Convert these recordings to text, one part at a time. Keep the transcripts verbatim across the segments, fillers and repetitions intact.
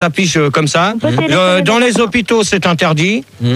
s'affiche euh, comme ça. Euh, dans les hôpitaux, c'est interdit. Mmh.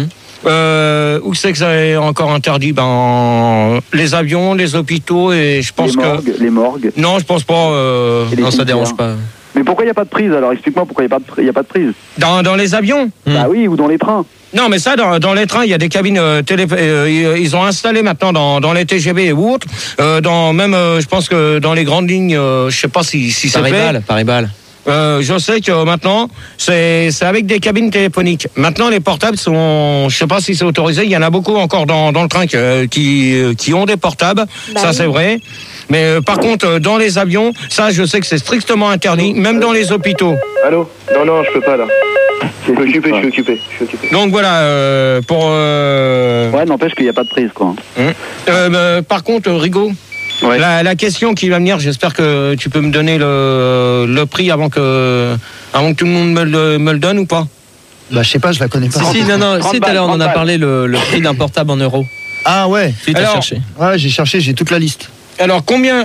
Euh, où c'est que c'est encore interdit? Ben, les avions, les hôpitaux et je pense les morgues, que... Les morgues. Non, je pense pas. Euh... Non, ça dérange pas. Mais pourquoi il n'y a pas de prise alors? Explique-moi pourquoi il n'y a, a pas de prise. Dans, dans les avions? Bah oui, ou dans les trains. Non, mais ça, dans, dans les trains, il y a des cabines euh, télé... Euh, ils ont installé maintenant dans, dans les T G V ou autres. Euh, dans, même, euh, je pense que dans les grandes lignes, euh, je sais pas si, si c'est fait. Paris-Bâle. Euh, je sais que maintenant, c'est avec des cabines téléphoniques. Maintenant, les portables sont, je sais pas si c'est autorisé, il y en a beaucoup encore dans, dans le train que, qui, qui ont des portables, bah ça oui. C'est vrai. Mais euh, par contre, euh, dans les avions, ça, je sais que c'est strictement interdit, même dans les hôpitaux. Allô? Non, non, je peux pas là. Je suis occupé, je suis occupé, je suis occupé. Donc voilà, euh, pour... Euh... Ouais, n'empêche qu'il n'y a pas de prise, quoi. Hum. Euh, bah, par contre, Rigaud, ouais. la, la question qui va venir, j'espère que tu peux me donner le, le prix avant que, avant que tout le monde me le, me le donne ou pas? Bah, je sais pas, je la connais pas. Si, si, non, non, si, tout à l'heure, on en a parlé, le, le prix d'un portable en euros. Ah ouais. Tu as cherché. Ouais, j'ai cherché, j'ai toute la liste. Alors, combien,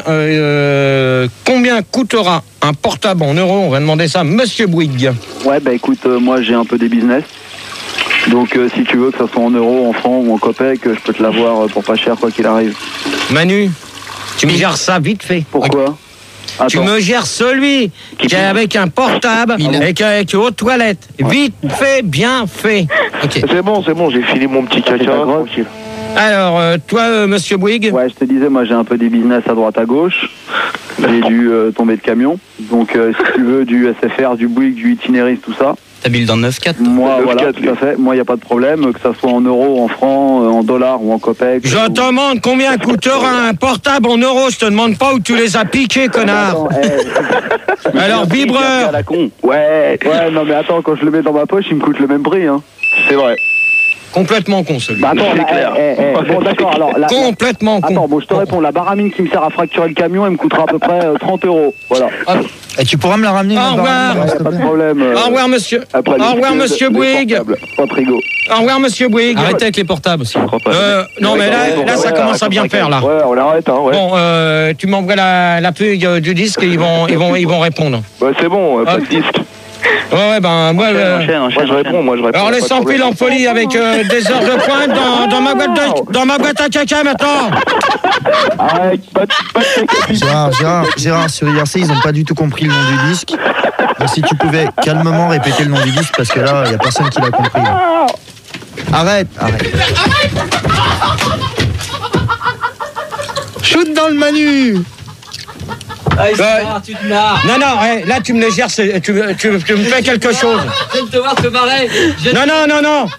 euh, combien coûtera un portable en euros? On va demander ça à Monsieur Bouygues. Ouais, bah écoute, euh, moi j'ai un peu des business. Donc euh, si tu veux que ça soit en euros, en francs ou en copecs, je peux te l'avoir euh, pour pas cher quoi qu'il arrive. Manu, tu me gères ça vite fait. Pourquoi? Attends. Tu me gères celui qui est avec un portable et avec aux toilettes. Ouais. Vite fait, bien fait. Okay. C'est bon, c'est bon, j'ai filé mon petit caca. Tranquille. Alors, euh, toi, euh, Monsieur Bouygues? Ouais, je te disais, moi j'ai un peu des business à droite à gauche. J'ai dû euh, tomber de camion. Donc, euh, si tu veux, du S F R, du Bouygues, du itinériste, tout ça. T'habites dans le neuf quatre? Moi, voilà, tout à fait. Moi, il n'y a pas de problème, que ça soit en euros, en francs, en dollars ou en copecs. Je ou... te demande combien coûtera un portable en euros. Je te demande pas où tu les as piqués, connard. Attends, hey. Alors, vibreur. La con. Ouais. Ouais, non, mais attends, quand je le mets dans ma poche, il me coûte le même prix. Hein. C'est vrai. Complètement con, celui-là. Bah attends, c'est là, clair. Eh, eh, eh. Bon, d'accord, alors... La, Complètement la... con. Attends, bon, je te réponds. La baramine qui me sert à fracturer le camion, elle me coûtera à peu près euh, trente euros. Voilà. Et tu pourras me la ramener? Au revoir. Ouais, pas de problème. Euh... Au revoir, monsieur. Après, Au revoir, monsieur Bouygues. Pas de frigo. Au revoir, monsieur Bouygues. Arrêtez avec les portables aussi. Euh, non, mais là, là ça commence à bien faire, là. Ouais, on l'arrête, hein, ouais. Bon, euh, tu m'envoies la, la feuille du disque et ils vont, ils vont, ils vont répondre. Ouais, c'est bon, pas de disque. Ouais, ouais, ben, moi, enchaîne, euh... enchaîne, enchaîne, moi, je réponds, moi, je réponds. Alors, les sans fil en folie avec euh, des heures de pointe dans, dans, ma boîte de, dans ma boîte à caca, maintenant. Arrête, pas de, pas de Gérard, Gérard, Gérard, sur I R C, ils n'ont pas du tout compris le nom du disque. Donc, si tu pouvais calmement répéter le nom du disque, parce que là, il n'y a personne qui l'a compris. Là. Arrête, arrête. Shoot dans le Manu. Ah, euh, tu te marres. Non, non, hey, là tu me le gères, tu, tu, tu, tu me fais quelque chose. Je viens de te voir te marrer. Je... Non, non, non, non.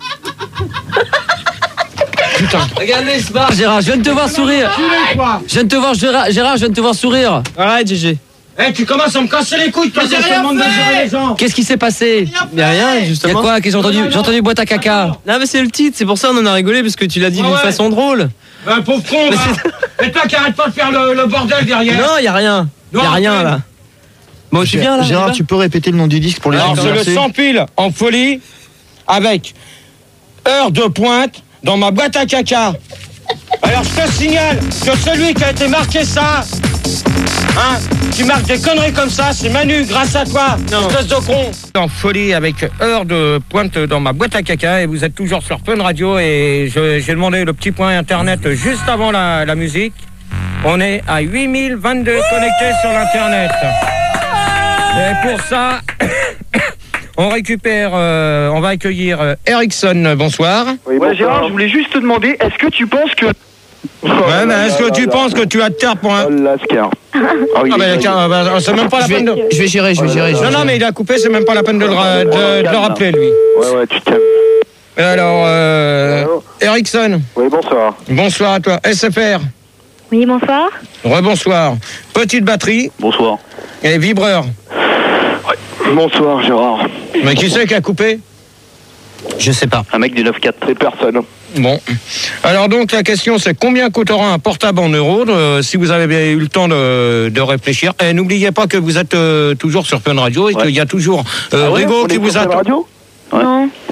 Putain. Regardez, il se marre, Gérard, je viens de te voir sourire. Je viens de te voir, Gérard, Gérard, je viens de te voir sourire. Arrête, G G. Eh, hey, tu commences à me casser les couilles, toi, j'ai rien fait. Les gens. Qu'est-ce qui s'est passé? Il y a rien, justement. Il y a quoi? Qu'est-ce que j'ai entendu? J'ai entendu boîte à caca. Non, mais c'est le titre, c'est pour ça on en a rigolé, parce que tu l'as dit d'une ouais. façon drôle. Un pauvre con, là. Et toi qui arrête pas de faire le, le bordel derrière. Non, il y a rien. Il y a rien, là. Bon, je suis bien, là. Gérard, tu peux répéter le nom du disque pour les gens? Alors, c'est le sans pile en folie avec heure de pointe dans ma boîte à caca. Alors, je te signale que celui qui a été marqué ça, hein, qui marque des conneries comme ça, c'est Manu, grâce à toi, espèce de con. En folie avec heure de pointe dans ma boîte à caca et vous êtes toujours sur Fun Radio et je, j'ai demandé le petit point internet juste avant la, la musique. On est à huit mille vingt-deux connectés sur l'internet. Et pour ça, on récupère, euh, on va accueillir euh, Ericsson. Bonsoir. Oui, Ouais, bonsoir. Gérard, je voulais juste te demander, est-ce que tu penses que... Ouais, mais est-ce que tu penses que tu as de terre pour un... Oh, Lascar. Ah oui, Ah, ben, tiens, ben, c'est même pas la Je peine de... vais, je vais gérer, je vais gérer. Non, non, mais il a coupé, c'est même pas la peine de le, ra- de, de le rappeler, lui. Ouais, ouais, tu te calmes. Alors, euh, Ericsson, Oui, bonsoir. bonsoir à toi. S F R, Oui, bonsoir. rebonsoir. Petite batterie Bonsoir. et vibreur. Bonsoir, Gérard. Mais qui c'est qui a coupé? Je sais pas. Un mec du neuf quatre. C'est personne. Bon. Alors donc, la question, c'est combien coûtera un portable en euros, euh, si vous avez bien eu le temps de, de réfléchir. Et n'oubliez pas que vous êtes euh, toujours sur Fun Radio et ouais. qu'il y a toujours euh, ah ouais, Rigaud qui vous attend. Radio Ouais. Non.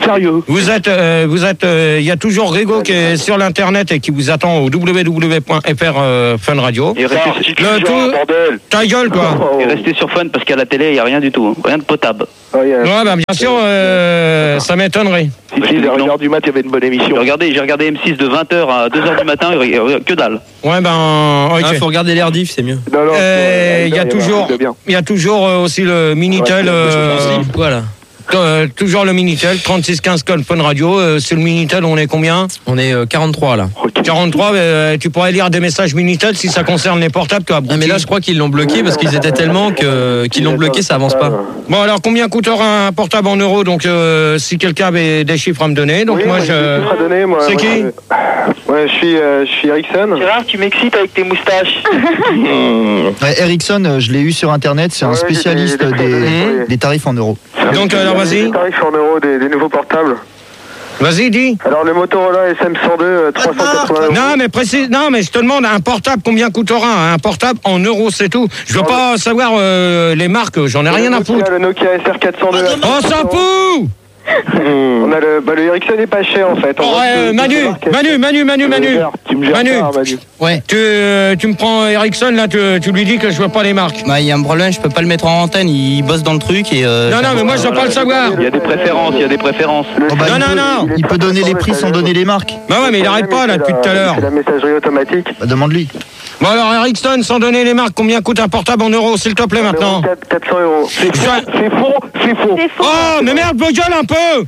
sérieux. Vous êtes, euh, vous êtes, il euh, y a toujours Rigo qui est sur l'internet et qui vous attend au w w w point f r euh, Fun Radio. Et restez sur Le tout, bordel. ta gueule, toi. Oh. Et restez sur Fun parce qu'à la télé, il n'y a rien du tout. Hein. Rien de potable. Oh, yeah. Ouais, bah, bien sûr, euh, ça m'étonnerait. Si, si, les regards du mat, il y avait une bonne émission. J'ai regardé, j'ai regardé M six de vingt heures à deux heures du matin, que dalle. Ouais, ben, ok. Ah, faut regarder l'air diff, c'est mieux. Non, non, Euh, il Il y a toujours, il y a toujours euh, aussi le Minitel. Ouais, euh, Voilà. euh, toujours le Minitel, trente-six quinze Call Fun Radio. Euh, sur le Minitel, on est combien? On est euh, quarante-trois là. quarante-trois. Euh, tu pourrais lire des messages Minitel si ça concerne les portables, toi. Ah, mais là, je crois qu'ils l'ont bloqué parce qu'ils étaient tellement que qu'ils l'ont bloqué, ça avance pas. Bon, alors combien coûtera un portable en euros? Donc, euh, si quelqu'un avait des chiffres à me donner, donc Oui, moi, moi, je. j'ai des chiffres à donner, moi. C'est Moi, qui? je- Ouais, je suis, euh, je suis Ericsson. Gérard, tu m'excites avec tes moustaches. Ouais, Ericsson, euh, je l'ai eu sur internet, c'est un Ouais, spécialiste j'ai des- des des, prix, des tarifs en euros. Donc, alors, vas-y. Les tarifs en euros des, des nouveaux portables. Vas-y, dis. Alors, le Motorola S M cent deux, euh, trois cent quatre-vingts euros. Non, mais précise. Non, mais je te demande un portable, combien coûtera un portable en euros, c'est tout. Je veux pas savoir euh, les marques, j'en ai rien à foutre. Le Nokia S R quatre cent deux. On s'en fout. On a le, bah, le Ericsson est pas cher en fait. Oh, On euh, voit que- Manu, que- Manu, Manu, Manu, Manu. Tu me gères Manu. pas, Manu. Ouais. Tu, euh, tu me prends Ericsson, là, tu, tu lui dis que je veux pas les marques. Bah, il y a un problème, je peux pas le mettre en antenne, il bosse dans le truc et. Euh, Non, non, mais moi, je veux pas le savoir. Il y a des préférences, il y a des préférences. Le- Oh, bah, Non, il non, peut, non. il peut donner les prix sans donner les marques. Bah ouais, mais il arrête pas, là, depuis tout à l'heure. C'est la messagerie automatique. Bah, demande-lui. Bon, alors, Ericsson, sans donner les marques, combien coûte un portable en euros, s'il te plaît, maintenant? quatre cents euros. C'est Je- c'est faux, c'est faux. C'est faux. Oh, mais merde, vos gueules un peu.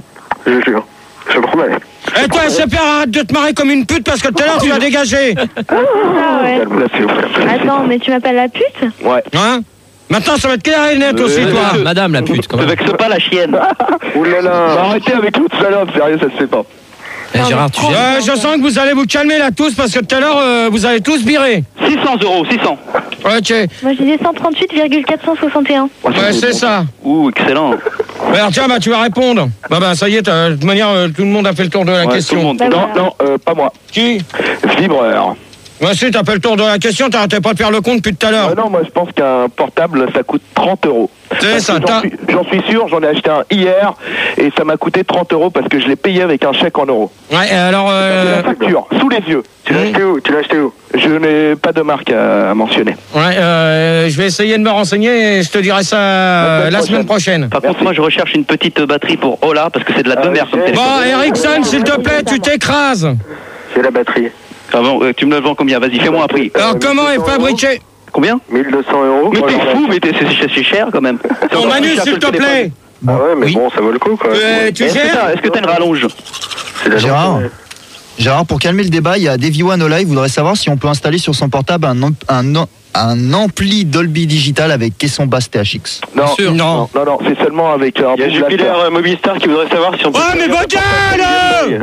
Je jure. Je promets. Et toi, S F R, arrête de te marrer comme une pute parce que tout à l'heure, tu l'as dégagé. Ah ouais. Calme-la, s'il vous plaît. Attends, mais tu m'appelles la pute? Ouais. Hein? Maintenant, ça va être clair et net aussi, Euh, toi. Madame la pute, quand Ne même. vexe pas la chienne. Ouh là là. Bah, arrêtez avec l'autre salope, sérieux, ça se fait pas. Eh, Gérard, tu gères. Ouais, je sens que vous allez vous calmer là tous parce que tout à l'heure, euh, vous allez tous virer. six cents euros, six cents. Ok. Moi, je disais cent trente-huit virgule quatre cent soixante et un. Ouais, c'est ça. Ouh, excellent. Ouais, alors tiens, bah tu vas répondre. Bah bah ça y est, t'as- de toute manière, euh, tout le monde a fait le tour de la Ouais, tout le question. monde. Bah, Non, voilà. non, euh, pas moi. Qui? Vibreur. Moi si, t'as fait le tour de la question, t'arrêtais pas de faire le compte depuis tout à l'heure. Euh, non, moi je pense qu'un portable ça coûte trente euros. C'est Parce ça, que t'as- J'en suis, j'en suis sûr, j'en ai acheté un hier et ça m'a coûté trente euros parce que je l'ai payé avec un chèque en euros. Ouais, et alors, J'ai euh, la facture, sous les yeux. Tu l'as Mmh. acheté où Tu l'as acheté où Je n'ai pas de marque à, à mentionner. ouais, euh, je vais essayer de me renseigner et je te dirai ça euh, semaine la semaine prochaine. Par contre, moi, je recherche une petite batterie pour Ola parce que c'est de la Ah, demeure oui, comme j'ai- téléphone. Bon, Ericsson, s'il te plaît, tu t'écrases. C'est la batterie. Ah bon, euh, tu me le vends combien? Vas-y, fais-moi un prix. Alors, Euh, comment est mille deux cents fabriqué? Combien? mille deux cents euros. Mais Moi, t'es j'en ai fou, acheté- mais t'es- c'est c'est cher quand même. C'est Bon, encore Manu, plus cher s'il que te le téléphone. plaît. Ah ouais, mais Oui. bon, ça vaut le coup quoi. Euh, tu Est-ce que gères? t'as est-ce que t'as une rallonge? C'est la Gérard journée. Gérard, pour calmer le débat, il y a Davy One Live voudrait savoir si on peut installer sur son portable un, am- un, am- un ampli Dolby Digital avec caisson basse T H X. Non, sûr. non, non, non, c'est seulement avec un Il y a bon Jupiler blaster. euh, Mobistar qui voudrait savoir si on peut. Oh, mais vos gueules!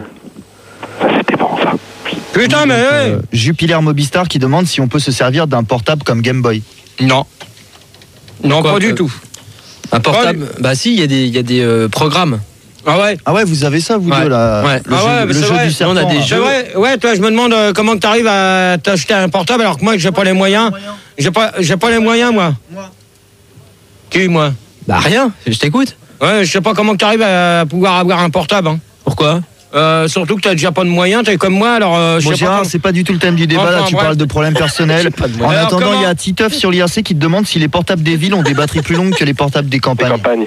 Ça c'était bon ça. Putain, mais... hey. Euh, Jupiler Mobistar qui demande si on peut se servir d'un portable comme Game Boy. Non. Non, Pourquoi pas du que- tout. Un portable. Bah, si, il y a des, il y a des euh, programmes. Ah ouais? Ah ouais, vous avez ça, vous Ouais. deux, là Ouais. Le Ah jeu, ouais, le mais c'est jeu vrai. du serpent. On a des là. C'est vrai, ouais, toi, je me demande euh, comment tu arrives à t'acheter un portable alors que moi, j'ai pas les moyens. J'ai pas, j'ai pas les moyens, moi. Qui, moi? Bah, rien, je t'écoute. Ouais, je sais pas comment tu arrives à pouvoir avoir un portable. Hein. Pourquoi? Euh, surtout que t'as déjà pas de moyens, t'es comme moi, alors euh, je Bon, sais pas. Gérard, comment- c'est pas du tout le thème du débat, Enfin, là, tu bref. parles de problèmes personnels. pas de En moyens. Alors, attendant, il y comment- a Titeuf sur l'I R C qui te demande si les portables des villes ont des batteries plus longues que les portables des Des campagnes. campagnes.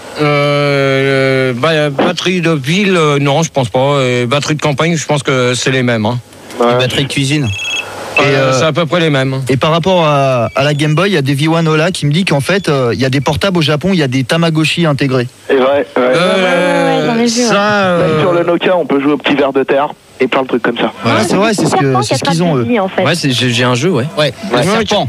Euh, bah, batterie de ville, euh, non, je pense pas. Et batterie de campagne, je pense que c'est les mêmes. Hein. Ouais. Batterie de cuisine. Et Et, euh, c'est à peu près les mêmes. Et par rapport à, à la Game Boy, il y a des V un Ola qui me dit qu'en fait, euh, il y a des portables au Japon, il y a des Tamagotchi intégrés. C'est vrai. Ouais. ouais, ouais, j'en ai vu, ça, ouais. Même euh, sur le Nokia, on peut jouer au petit verre de terre et plein de trucs comme ça. Voilà, c'est vrai, c'est ce que- c'est ce qu'ils ont, eux. En fait. Ouais, c'est- j'ai j'ai un jeu, ouais. ouais, serpent.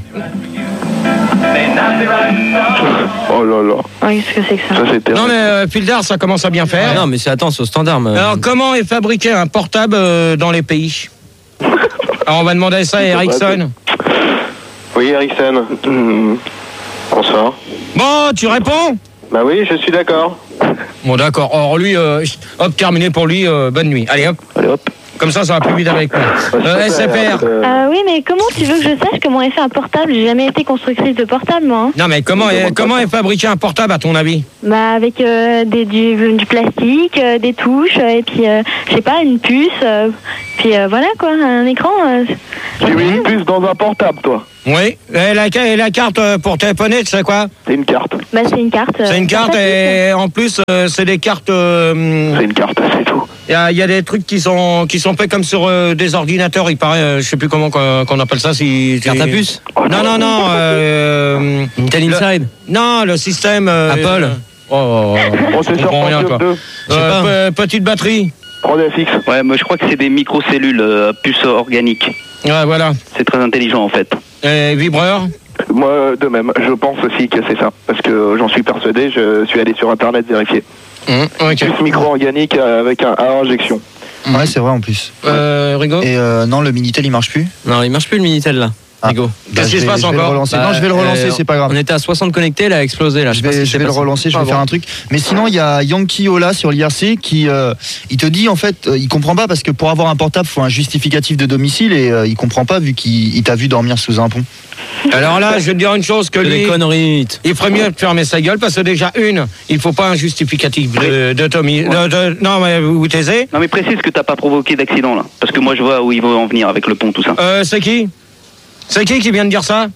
Oh là là. Ouais, qu'est-ce que c'est que ça? Ça c'était. Non, mais euh, Fildar, ça commence à bien faire. Ah non, mais c'est attends, c'est au standard. mais- Alors, comment est fabriqué un portable euh, dans les pays? Alors, on va demander ça à Ericsson. Oui, Ericsson. Mmh. Bonsoir. Bon, tu réponds? Bah oui, je suis d'accord. Bon, d'accord. Or, lui, euh, hop, terminé pour lui. euh, bonne nuit. Allez, hop. Allez hop. Comme ça, ça va plus vite avec moi. Euh, S F R. Euh, Euh, oui, mais comment tu veux que je sache comment est fait un portable? J'ai jamais été constructrice de portable, moi. Hein. Non, mais comment est, comment est fabriqué un portable, à ton avis? Bah avec euh, des, du, du plastique, euh, des touches, euh, et puis euh, je sais pas, une puce, euh, puis euh, voilà quoi, un écran. Euh, Tu mets une puce dans un portable, toi. Oui. Et la, et la carte euh, pour téléphoner, tu sais quoi? C'est une carte. Bah c'est une carte. euh, C'est une carte et en plus, euh, c'est des cartes. euh, C'est une carte, c'est tout. Il y, a- il y a des trucs qui sont qui sont faits comme sur euh, des ordinateurs, il paraît. euh, je sais plus comment qu'on qu'on appelle ça. Si, Carte à puce. Non, non, non. Euh, Intel le- Inside. Non, le système. euh, Apple. euh, Oh, oh, oh, On je s'est sur comprends rien, Pentium quoi. deux. Je sais Euh, pe- petite batterie. trois D F X. Ouais, moi je crois que c'est des microcellules euh, puces organiques. Ouais, voilà. C'est très intelligent en fait. Et vibreur. Moi, de même, je pense aussi que c'est ça. Parce que j'en suis persuadé, je suis allé sur internet vérifier. Mmh, ok. Puce micro-organique avec un à injection. Ouais, c'est vrai en plus. Euh, Rigo. Et euh, non, le Minitel il marche plus. Non, il marche plus le Minitel là. Ah. Rigo. Qu'est-ce qui je se vais- passe je vais le encore relancer. Bah, Non, je vais le relancer, euh, c'est pas grave. On était à soixante connectés, là, a explosé là. Je sais pas vais, si je c'est vais le passé. relancer, je Ah vais bon. faire un truc. Mais sinon, il y a Yankee Ola sur l'I R C qui euh, il te dit en fait, euh, il comprend pas parce que pour avoir un portable, faut un justificatif de domicile et euh, il comprend pas vu qu'il il t'a vu dormir sous un pont. Alors là, je vais te dire une chose que C'est des lui, conneries. il ferait mieux de fermer sa gueule parce que déjà une, il faut pas un justificatif de, de Tommy. de- de- non, mais vous vous taisez. Non mais précise que t'as pas provoqué d'accident là. Parce que moi je vois où ils vont en venir avec le pont, tout ça. Euh, c'est qui C'est qui qui vient de dire ça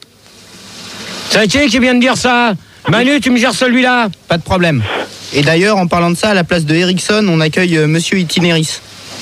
C'est qui qui vient de dire ça Manu, tu me gères celui-là. Pas de problème. Et d'ailleurs, en parlant de ça, à la place de Ericsson, on accueille euh, Monsieur Itinéris.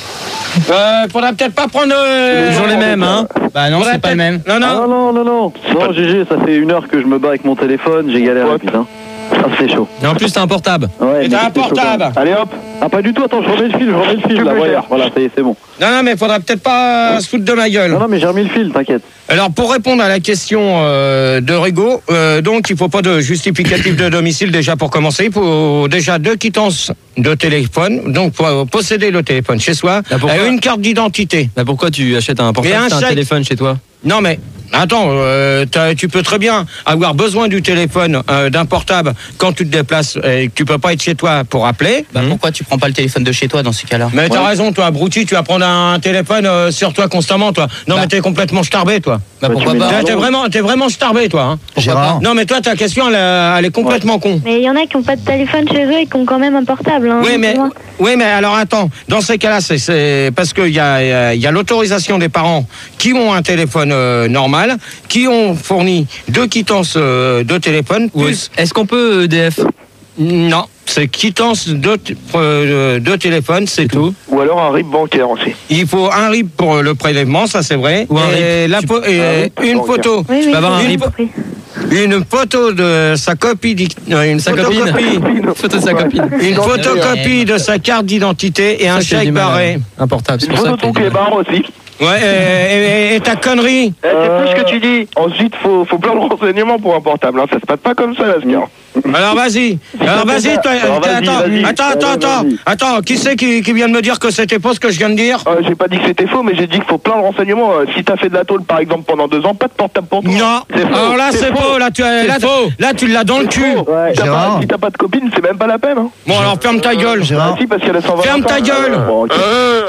Euh, faudra peut-être pas prendre. euh, Toujours les mêmes, hein. Bah non, faudrait c'est pas le peut-être- même. Non, Ah non. non, non, non, non. Non, G G, ça fait une heure que je me bats avec mon téléphone, j'ai galéré, putain. Ça c'est chaud. Et en plus, t'as un portable. Ouais, Et mais t'as un c'était chaud, quand portable. même. Allez hop. Ah, pas du tout, attends, je remets le fil, je remets le fil, là, me voilà, gères. voilà, ça y est, c'est bon. Non, non, mais faudra peut-être pas se foutre de ma gueule. Non, non, mais j'ai remis le fil, t'inquiète. Alors, pour répondre à la question euh, de Rigo, euh, donc il faut pas de justificatif de domicile déjà pour commencer. Il faut déjà deux quittances de téléphone, donc pour euh, posséder le téléphone chez soi, Bah, pourquoi et une carte d'identité. Bah pourquoi tu achètes un portable, Et un t'as un chèque. téléphone chez toi? Non mais attends, euh, t'as- tu peux très bien avoir besoin du téléphone, euh, d'un portable quand tu te déplaces et que tu peux pas être chez toi pour appeler. Bah pourquoi tu prends pas le téléphone de chez toi dans ces cas-là? Mais t'as raison, toi, abruti, tu vas prendre un téléphone euh, sur toi constamment, toi. Non Bah. mais t'es complètement starbé, toi. Bah pourquoi tu pas? T'es t'es vraiment, t'es vraiment starbé, toi. Hein. Gérard, Non mais toi, ta question, elle, euh, elle est complètement con. Mais il y en a qui n'ont pas de téléphone chez eux et qui ont quand même un portable. Hein, Oui mais, tu vois. oui, mais alors attends, dans ces cas-là, c'est- c'est parce qu'il y a, il y a- il y a l'autorisation des parents qui ont un téléphone euh, normal, qui ont fourni deux quittances euh, de téléphone, Ou plus... est- Est-ce qu'on peut E D F? Non, c'est quittance de, t- euh, de téléphone, c'est tout. Ou alors un R I B bancaire aussi. Il faut un R I B pour le prélèvement, ça c'est vrai. Ou un et R I B. la Tu- po- et un R I B une bancaire. photo. Oui, oui, peux avoir un j'ai R I B. compris. Une photo de sa copie, d'ic- euh, une Sa copine. photocopie, Photo de sa copine. une photocopie de sa carte d'identité et un Ça, j'ai chèque du mal à- barré. Un portable, c'est Une pour ça photo que de ton t'as du mal. clébard aussi. Ouais, et, et- et ta connerie. Eh, c'est plus ce que tu dis. Ensuite, faut, faut plein de renseignements pour un portable. Hein. Ça se passe pas comme ça, Lascar. Alors vas-y, alors vas-y, toi, Alors, vas-y, attends, vas-y. attends, attends, Allez, attends, vas-y. attends, qui c'est qui, qui vient de me dire que c'était faux ce que je viens de dire? Euh, j'ai pas dit que c'était faux, mais j'ai dit qu'il faut plein de renseignements. Euh, si t'as fait de la tôle, par exemple, pendant deux ans, pas de portable pour toi. Non, C'est faux. alors là c'est faux, là tu as, là, faux. là tu l'as dans le C'est cul. faux. Ouais, Si t'as Gérard. pas, si t'as pas de copine, c'est même pas la peine. Hein. Bon alors ferme ta gueule. Gérard. Ah, si, parce qu'elle a cent vingt. Ferme ta gueule. Bon, ok.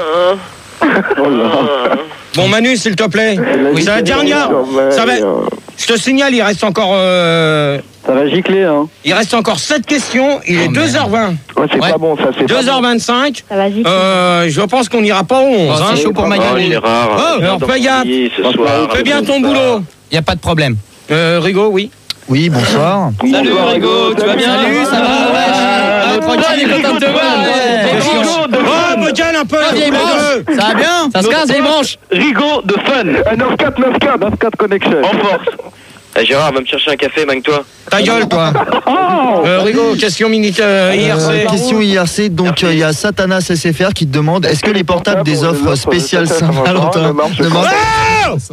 oh là. Bon Manu s'il te plaît, Oui, c'est la dernière. Ouais, Ça va, euh, je te signale, il reste encore, euh, Ça va gicler, hein. il reste encore sept questions. Il est Oh, deux heures vingt, ouais, c'est Ouais. pas bon, ça. C'est pas deux heures bon. vingt-cinq. Ça va vite. Euh, je pense qu'on n'ira pas au onze. Oh, hein. c'est chaud pour ma Oh, gueule. Gérard, Oh, alors fais gaffe. ce soir. Fais bien ton boulot. Y a pas de problème. Euh, Rigo, oui. oui, bonsoir. Salut Rigo, tu vas bien? Salut, ça va? Ah, tranquille, il est content de te voir. C'est chiant. Oh, me calme un peu. Ah, vieille branche. Ça va bien? Ça se casse, vieille branche? Rigo de fun. Euh, neuf quatre neuf quatre. neuf quatre Connection. En force. Eh, Gérard, va me chercher un café, manque-toi. Ta gueule, toi. Euh, Rigo, question minute euh, I R C. Euh, question I R C, donc euh, il y a Satanas S F R qui te demande est-ce que les portables des offres spéciales Saint-Valentin ne marchent ne pas. marchent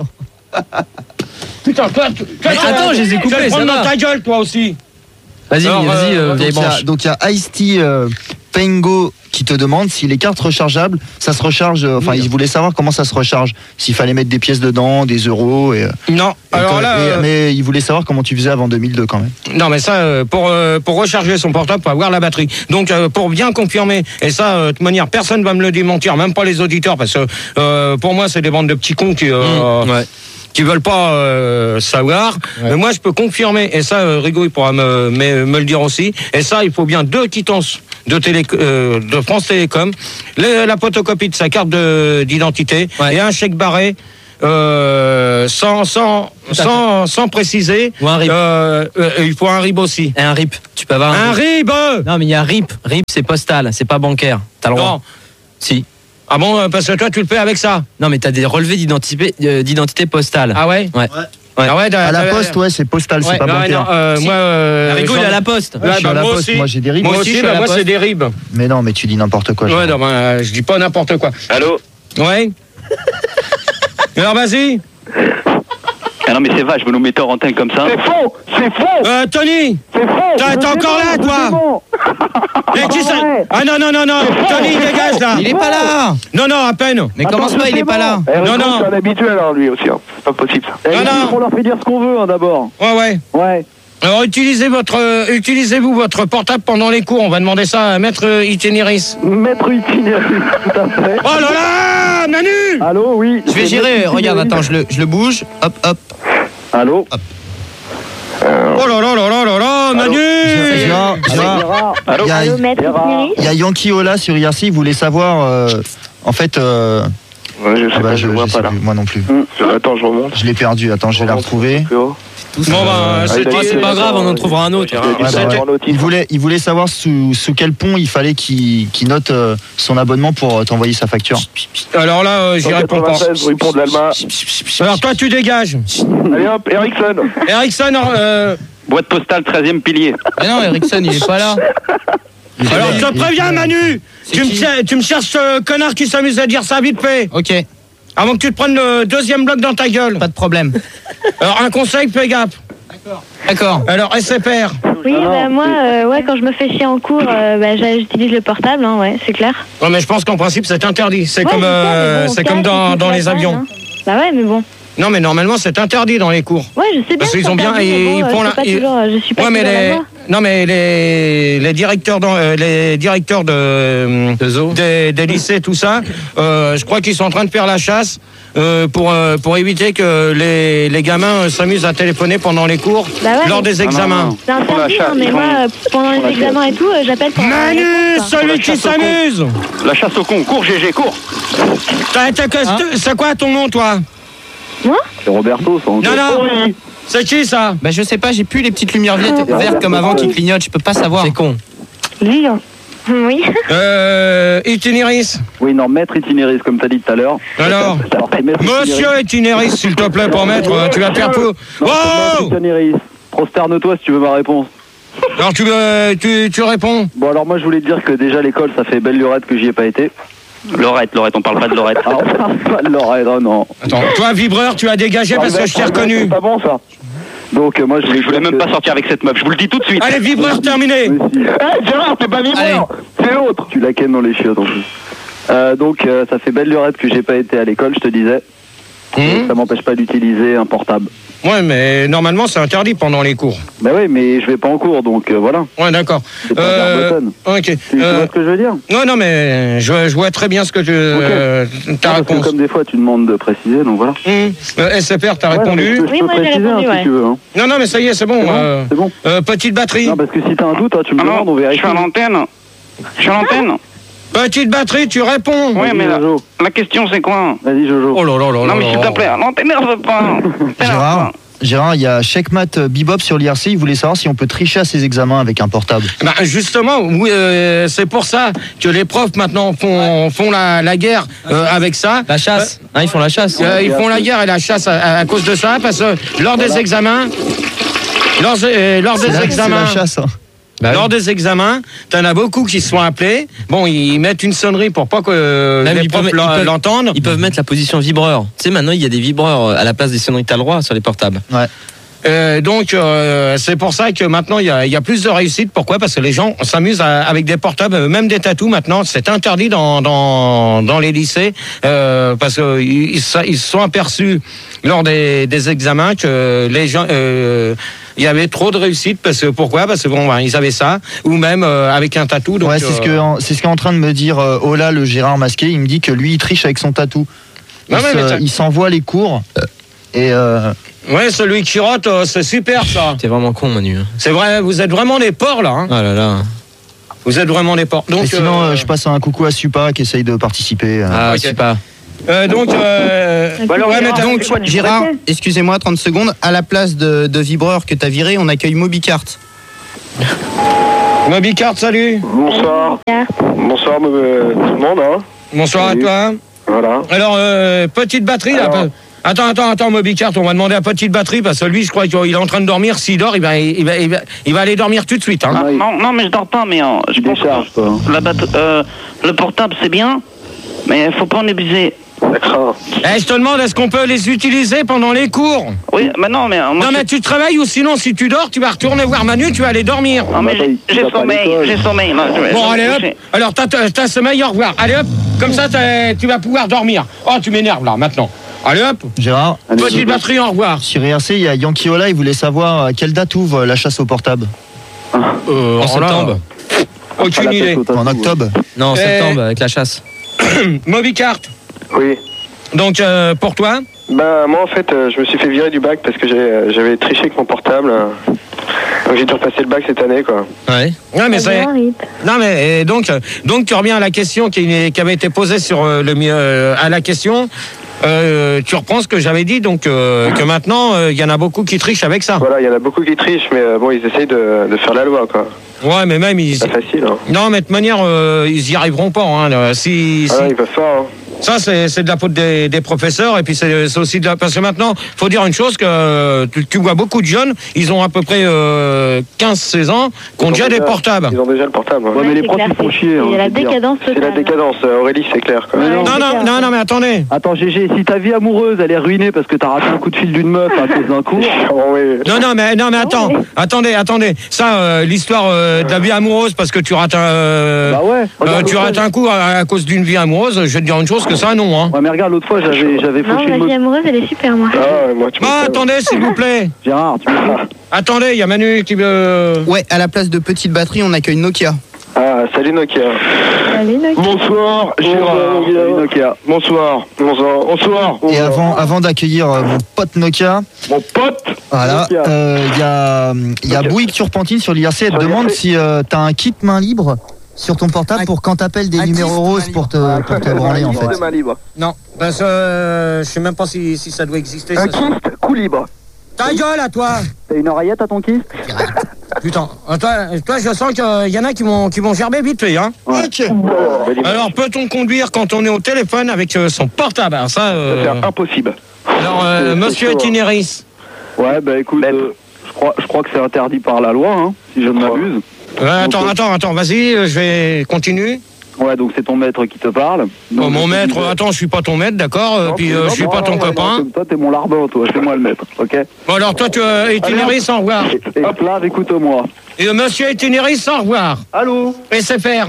Putain, toi, tu- toi, Mais tu- attends, je les ai tu vas coupés, te prendre ça dans va. ta gueule, toi aussi. Vas-y, Alors, vas-y, euh, euh, vieille Donc il y a- branche. donc il y a Ice-T euh, Pengo qui te demande si les cartes rechargeables, ça se recharge, euh, enfin il voulait savoir comment ça se recharge, s'il fallait mettre des pièces dedans, des euros, et, euh, Non, et alors quand- là, et- euh, mais il voulait savoir comment tu faisais avant deux mille deux quand même. non mais ça, euh, pour euh, pour recharger son portable, faut avoir la batterie. Donc euh, pour bien confirmer, et ça, euh, de toute manière, personne va me le démentir, même pas les auditeurs, parce que euh, pour moi, c'est des bandes de petits cons qui. euh, Mmh, ouais. qui veulent pas euh, savoir. Ouais. Mais moi, je peux confirmer, et ça, euh, Rigaud, il pourra me, me, me le dire aussi. Et ça, il faut bien deux quittances de, télé, euh, de France Télécom, les, la photocopie de sa carte de, d'identité ouais. et un chèque barré. Euh, sans, sans, sans, sans préciser. Ou un R I P. Euh, euh, il faut un R I P aussi. Et un R I P. Tu peux avoir un, un R I P. Non, mais il y a un R I P. R I P, c'est postal, c'est pas bancaire. T'as le droit. Non. Si. Ah bon, parce que toi, tu le fais avec ça. Non, mais t'as des relevés d'identité, euh, d'identité postale. Ah ouais. Ouais. Ouais. Ouais. Ah ouais, à la poste, ouais, c'est postal, ouais. c'est pas non, bancaire. Non, euh, si. Moi, euh, Rigaud, il est à la poste. Ouais, ouais, bah, moi, poste. Aussi. Moi, j'ai des R I P. Moi aussi, bah, moi, c'est des R I P. Mais non, mais tu dis n'importe quoi. Ouais, non, bah, je dis pas n'importe quoi. Allô. Ouais. Alors, vas-y. Ah non mais c'est vache, vous nous mettez en antenne comme ça. C'est faux, c'est faux. Euh, Tony. C'est faux. T'es encore là, toi. Et qui ça? Ah non, non, non, non. Tony, dégage là. Il est pas là. Non, non, à peine. Mais commence pas, il est pas là. Eh, non, non. C'est un habitué alors lui aussi. Hein. C'est pas possible ça. Non, non. On leur fait dire ce qu'on veut hein, d'abord. Ouais, ouais. Ouais. Alors utilisez votre, euh, utilisez-vous votre portable pendant les cours. On va demander ça à Maître Itinéris. Maître Itinéris, tout à fait. Oh là là, Manu. Allô, oui. Je vais gérer. Regarde, attends, je le, je le bouge. Hop, hop. Allô. Hop. Oh là là là là là là, Manu. Gérard, Gérard. Allô, Allô Maître Itinéris. Il y a Yankee Ola sur I R C. Il voulait savoir, euh, en fait. Euh, Ouais, je sais ah bah, pas, je, je, je vois je pas là. Plus, moi non plus. Hum, attends, je remonte. Je l'ai perdu. Attends, je vais la retrouver. Bon bah, c'est, ah, c'est pas grave, on en trouvera un autre. Ouais, bah, ouais. Il voulait, il voulait savoir sous, sous quel pont il fallait qu'il, qu'il note euh, son abonnement pour euh, t'envoyer sa facture. Alors là, euh, j'y réponds pas. Rue Pont de l'Alma. Alors toi, tu dégages. Allez hop, Ericsson. Ericsson, euh... boîte postale treizième pilier. Mais non, Ericsson, il est pas là. Alors je te préviens, Manu. Tu me, tu me cherches ce connard qui s'amuse à dire ça vite fait. Ok. Avant que tu te prennes le deuxième bloc dans ta gueule. Pas de problème. Alors un conseil, fais gaffe. D'accord. D'accord. Alors S F R. Oui, bah, moi, euh, ouais, quand je me fais chier en cours, euh, bah, j'utilise le portable, hein, ouais, c'est clair. Non mais je pense qu'en principe c'est interdit. C'est ouais, comme, euh, bon, c'est comme dans, dans les avions. Hein. Bah ouais, mais bon. Non mais normalement c'est interdit dans les cours. Ouais, je sais bien. Parce qu'ils ont bien, interdit, ils, bon, ils font euh, la. pas Ils... toujours, je suis pas ouais mais les. Non mais les les directeurs dans, euh, les directeurs de, de des, des lycées tout ça, euh, je crois qu'ils sont en train de faire la chasse euh, pour euh, pour éviter que les les gamins euh, s'amusent à téléphoner pendant les cours bah ouais, lors des examens. C'est interdit, hein, mais moi euh, pendant les examens et tout, euh, j'appelle pour. Manu, celui qui s'amuse. La chasse au con, cours G G, cours. T'as, t'as, hein? C'est quoi ton nom toi? Moi? C'est Roberto, son Non non. C'est qui ça? Bah je sais pas, j'ai plus les petites lumières vertes, vertes comme avant qui clignotent, je peux pas savoir. C'est con. Lyon. Oui. Euh, Itinéris. Oui, non, Maître Itinéris, comme t'as dit tout à l'heure. Alors, Monsieur Itinéris, s'il te plaît, pour maître, tu vas perdre tout. Oh Itinéris, prosterne-toi si tu veux ma réponse. Alors tu, euh, tu, tu réponds. Bon alors moi je voulais te dire que déjà l'école ça fait belle lurette que j'y ai pas été. Lorette, Lorette, on parle pas de Lorette. Ah, on parle pas de Lorette, oh non. Attends, toi vibreur, tu as dégagé parce que je t'ai reconnu. C'est pas bon ça. Donc euh, moi je voulais, je voulais même que... pas sortir avec cette meuf, je vous le dis tout de suite. Allez, vibreur terminé. Eh hey, Gérard, t'es pas vibreur, c'est l'autre. Tu la kennes dans les chiottes en plus. Euh, donc euh, ça fait belle lurette que j'ai pas été à l'école, je te disais. Mmh. Ça m'empêche pas d'utiliser un portable. Ouais, mais normalement c'est interdit pendant les cours. Bah oui, mais je vais pas en cours, donc euh, voilà. Ouais, d'accord. C'est pas euh, ok. Tu, tu euh, vois ce que je veux dire? Non, non, mais je, je vois très bien ce que tu. Okay. Euh, ta non, réponse. Comme des fois tu demandes de préciser, donc voilà. Mmh. Euh, S F R, t'as ouais, répondu. Je, je oui, peux moi préciser, j'ai répondu, hein, ouais. si tu veux. Hein. Non, non, mais ça y est, c'est bon. C'est bon, euh, c'est bon. Euh, petite batterie. Non, parce que si t'as un doute, hein, tu me ah demandes, non, on vérifie. Je suis à l'antenne. Je suis à l'antenne. Petite batterie, tu réponds. Oui, mais la, la question c'est quoi? Vas-y, Jojo. Oh là là là. Non, mais s'il te plaît, non, t'énerve pas. Gérard, Gérard, il y a Checkmat Bebop sur l'I R C. Il voulait savoir si on peut tricher à ses examens avec un portable. Bah justement, oui, euh, c'est pour ça que les profs maintenant font, font la, la guerre euh, avec ça. La chasse. Euh, ah, ils font la chasse. Euh, ils font la guerre et la chasse à, à cause de ça, parce que lors des examens, lors, euh, lors des là, examens. C'est la chasse, hein. Bah Lors oui. des examens, t'en as beaucoup qui se sont appelés. Bon, ils mettent une sonnerie pour pas que euh, les profs l'entendent. Ils peuvent mettre la position vibreur. Tu sais, maintenant, il y a des vibreurs à la place des sonneries. T'as le droit sur les portables. Ouais. Euh, donc, euh, c'est pour ça que maintenant, il y a, y a plus de réussite. Pourquoi? Parce que les gens s'amusent à, avec des portables, même des tatous. Maintenant, c'est interdit dans, dans, dans les lycées. Euh, parce qu'ils ils se sont aperçus lors des, des examens que les gens... Euh, il y avait trop de réussite parce que pourquoi? Parce que bon, ben, ils avaient ça ou même euh, avec un tatou. Donc, ouais, c'est euh... ce que c'est ce qu'est en train de me dire euh, Ola, le Gérard masqué. Il me dit que lui, il triche avec son tatou. Il, se, il s'envoie les cours Et euh... Ouais, celui qui rote, euh, c'est super ça. T'es vraiment con, Manu. C'est vrai, vous êtes vraiment des porcs là. Hein. Ah là là. Vous êtes vraiment des porcs. Donc, et sinon, euh... euh, je passe un coucou à Supa qui essaye de participer. Euh... Ah, okay. Supa. Euh, donc, euh... Bah alors, ouais, Gérard, mais donc, Gérard, excusez-moi, trente secondes. À la place de, de Vibreur que t'as viré, on accueille Mobicart. Mobicart, salut. Bonsoir. Bonsoir euh, tout le monde. Hein. Bonsoir salut. à toi. Voilà. Alors, euh, petite batterie Alors... là. Attends, attends, attends, Mobicart, on va demander à petite batterie parce que lui, je crois qu'il est en train de dormir. S'il dort, il va, il va, il va, il va aller dormir tout de suite. Hein. Ah, non, non, mais je dors pas, mais euh, je pense que la batte- euh, le portable c'est bien, mais il faut pas en abuser. D'accord. Eh, je te demande, est-ce qu'on peut les utiliser pendant les cours? Oui, mais non, mais... euh, moi, Non, mais tu travailles ou sinon, si tu dors, tu vas retourner voir Manu, tu vas aller dormir. Non, mais j'ai- j'ai sommeil, j'ai sommeil. non, je vais- je Bon, vais me allez hop. coucher. Alors, t'as, t'as, t'as sommeil, au revoir. Allez hop. Comme ça, t'as- tu vas pouvoir dormir. Oh, tu m'énerves là, maintenant. Allez hop. Gérard, Petite batterie, au revoir. sur I R C, il y a Yankee Ola, il voulait savoir à quelle date ouvre la chasse au portable. Euh, En septembre. Aucune idée. En octobre. Non, en Eh. septembre, avec la chasse. Mobicart. Oui. Donc, euh, pour toi? Ben moi en fait, euh, je me suis fait virer du bac parce que j'ai, euh, j'avais triché avec mon portable. euh. Donc j'ai dû repasser le bac cette année quoi. Ouais. Non, mais c'est. Bien, Rip. Non, mais et donc, euh, donc, tu reviens à la question qui, qui avait été posée sur euh, le mi- euh, à la question. Euh, tu reprends ce que j'avais dit, donc euh, que maintenant il euh, y en a beaucoup qui trichent avec ça. Voilà, il y en a beaucoup qui trichent, mais euh, bon, ils essayent de, de faire la loi quoi. Ouais, mais même ils. C'est pas facile. Hein. Non, mais de toute manière, euh, ils y arriveront pas. Hein, là. si, Ah, si- non, ils peuvent pas. Hein. Ça, c'est, c'est de la faute des, des professeurs, et puis c'est, c'est aussi de la... Parce que maintenant, faut dire une chose, que euh, tu, tu vois beaucoup de jeunes, ils ont à peu près euh, quinze seize ans, qui ont déjà des portables. Ils ont déjà le portable. Ouais, mais les c'est profs clair, ils font c'est- chier. hein, C'est je la veux dire. décadence C'est la totale. décadence, euh, Aurélie, c'est clair quoi. Ouais. Non, non, c'est non, clair. non, mais attendez. Attends, G G, si ta vie amoureuse elle est ruinée parce que t'as raté un coup de fil d'une meuf à cause d'un cours. Oh, oui. Non, non, mais, non, mais attends, ouais. attendez, attendez. Ça, euh, l'histoire euh, de la vie amoureuse, parce que tu rates un, euh, Bah ouais. euh, Regarde, tu l'autre rates fois, un coup à, à cause d'une vie amoureuse, je vais te dire une chose, que ça, non, hein. Ouais, mais regarde, l'autre fois j'avais, j'avais Non, fauché la une vie meuf. amoureuse, elle est super, moi. Ah, ouais, moi, tu Bah, m'étonnes. attendez, s'il vous plaît. Gérard, tu me Attendez, il y a Manu qui veut... Ouais, à la place de petite batterie, on accueille Nokia. Ah, salut Nokia. Allez, Nokia. Bonsoir, Gérard. Salut, Nokia. Bonsoir. Bonsoir. Bonsoir. Et avant, avant d'accueillir euh, mon pote Nokia, Mon pote. voilà, Nokia. euh, il y a, il y a Nokia. Bouygues Turpentine sur l'I R C, elle te Sur demande l'I R C. si euh, t'as un kit main libre sur ton portable Un- pour quand t'appelles des un numéros kit roses main pour te, pour te branler en fait. de main libre. Non, parce que euh, je sais même pas si, si ça doit exister. Un ça. kyste, coup libre. Ta gueule à toi. T'as une oreillette à ton kyste? Putain, euh, toi, toi je sens qu'il y en a qui vont, qui vont gerber vite fait, hein. Alors, peut-on conduire quand on est au téléphone avec euh, son portable? Alors, ça, euh, C'est impossible. alors euh, c'est monsieur chaud, hein. Itinéris. Ouais, bah écoute, Bête. euh, je, crois, je crois que c'est interdit par la loi, hein, si je ne m'abuse. Ouais, attends, attends, attends, vas-y, euh, je vais continuer. Ouais, donc c'est ton maître qui te parle. Donc, Oh, mon je te maître, disais- attends, je suis pas ton maître, d'accord, euh, Non, puis tu- euh, non, je suis non, pas ton non, copain. non, toi, t'es mon larbin, toi, c'est moi le maître, ok? Bon, alors, toi, tu euh, Itinéris, au revoir. Et Esclave, écoute-moi. Et euh, monsieur Itinéris, au revoir. Allô? Et c'est faire.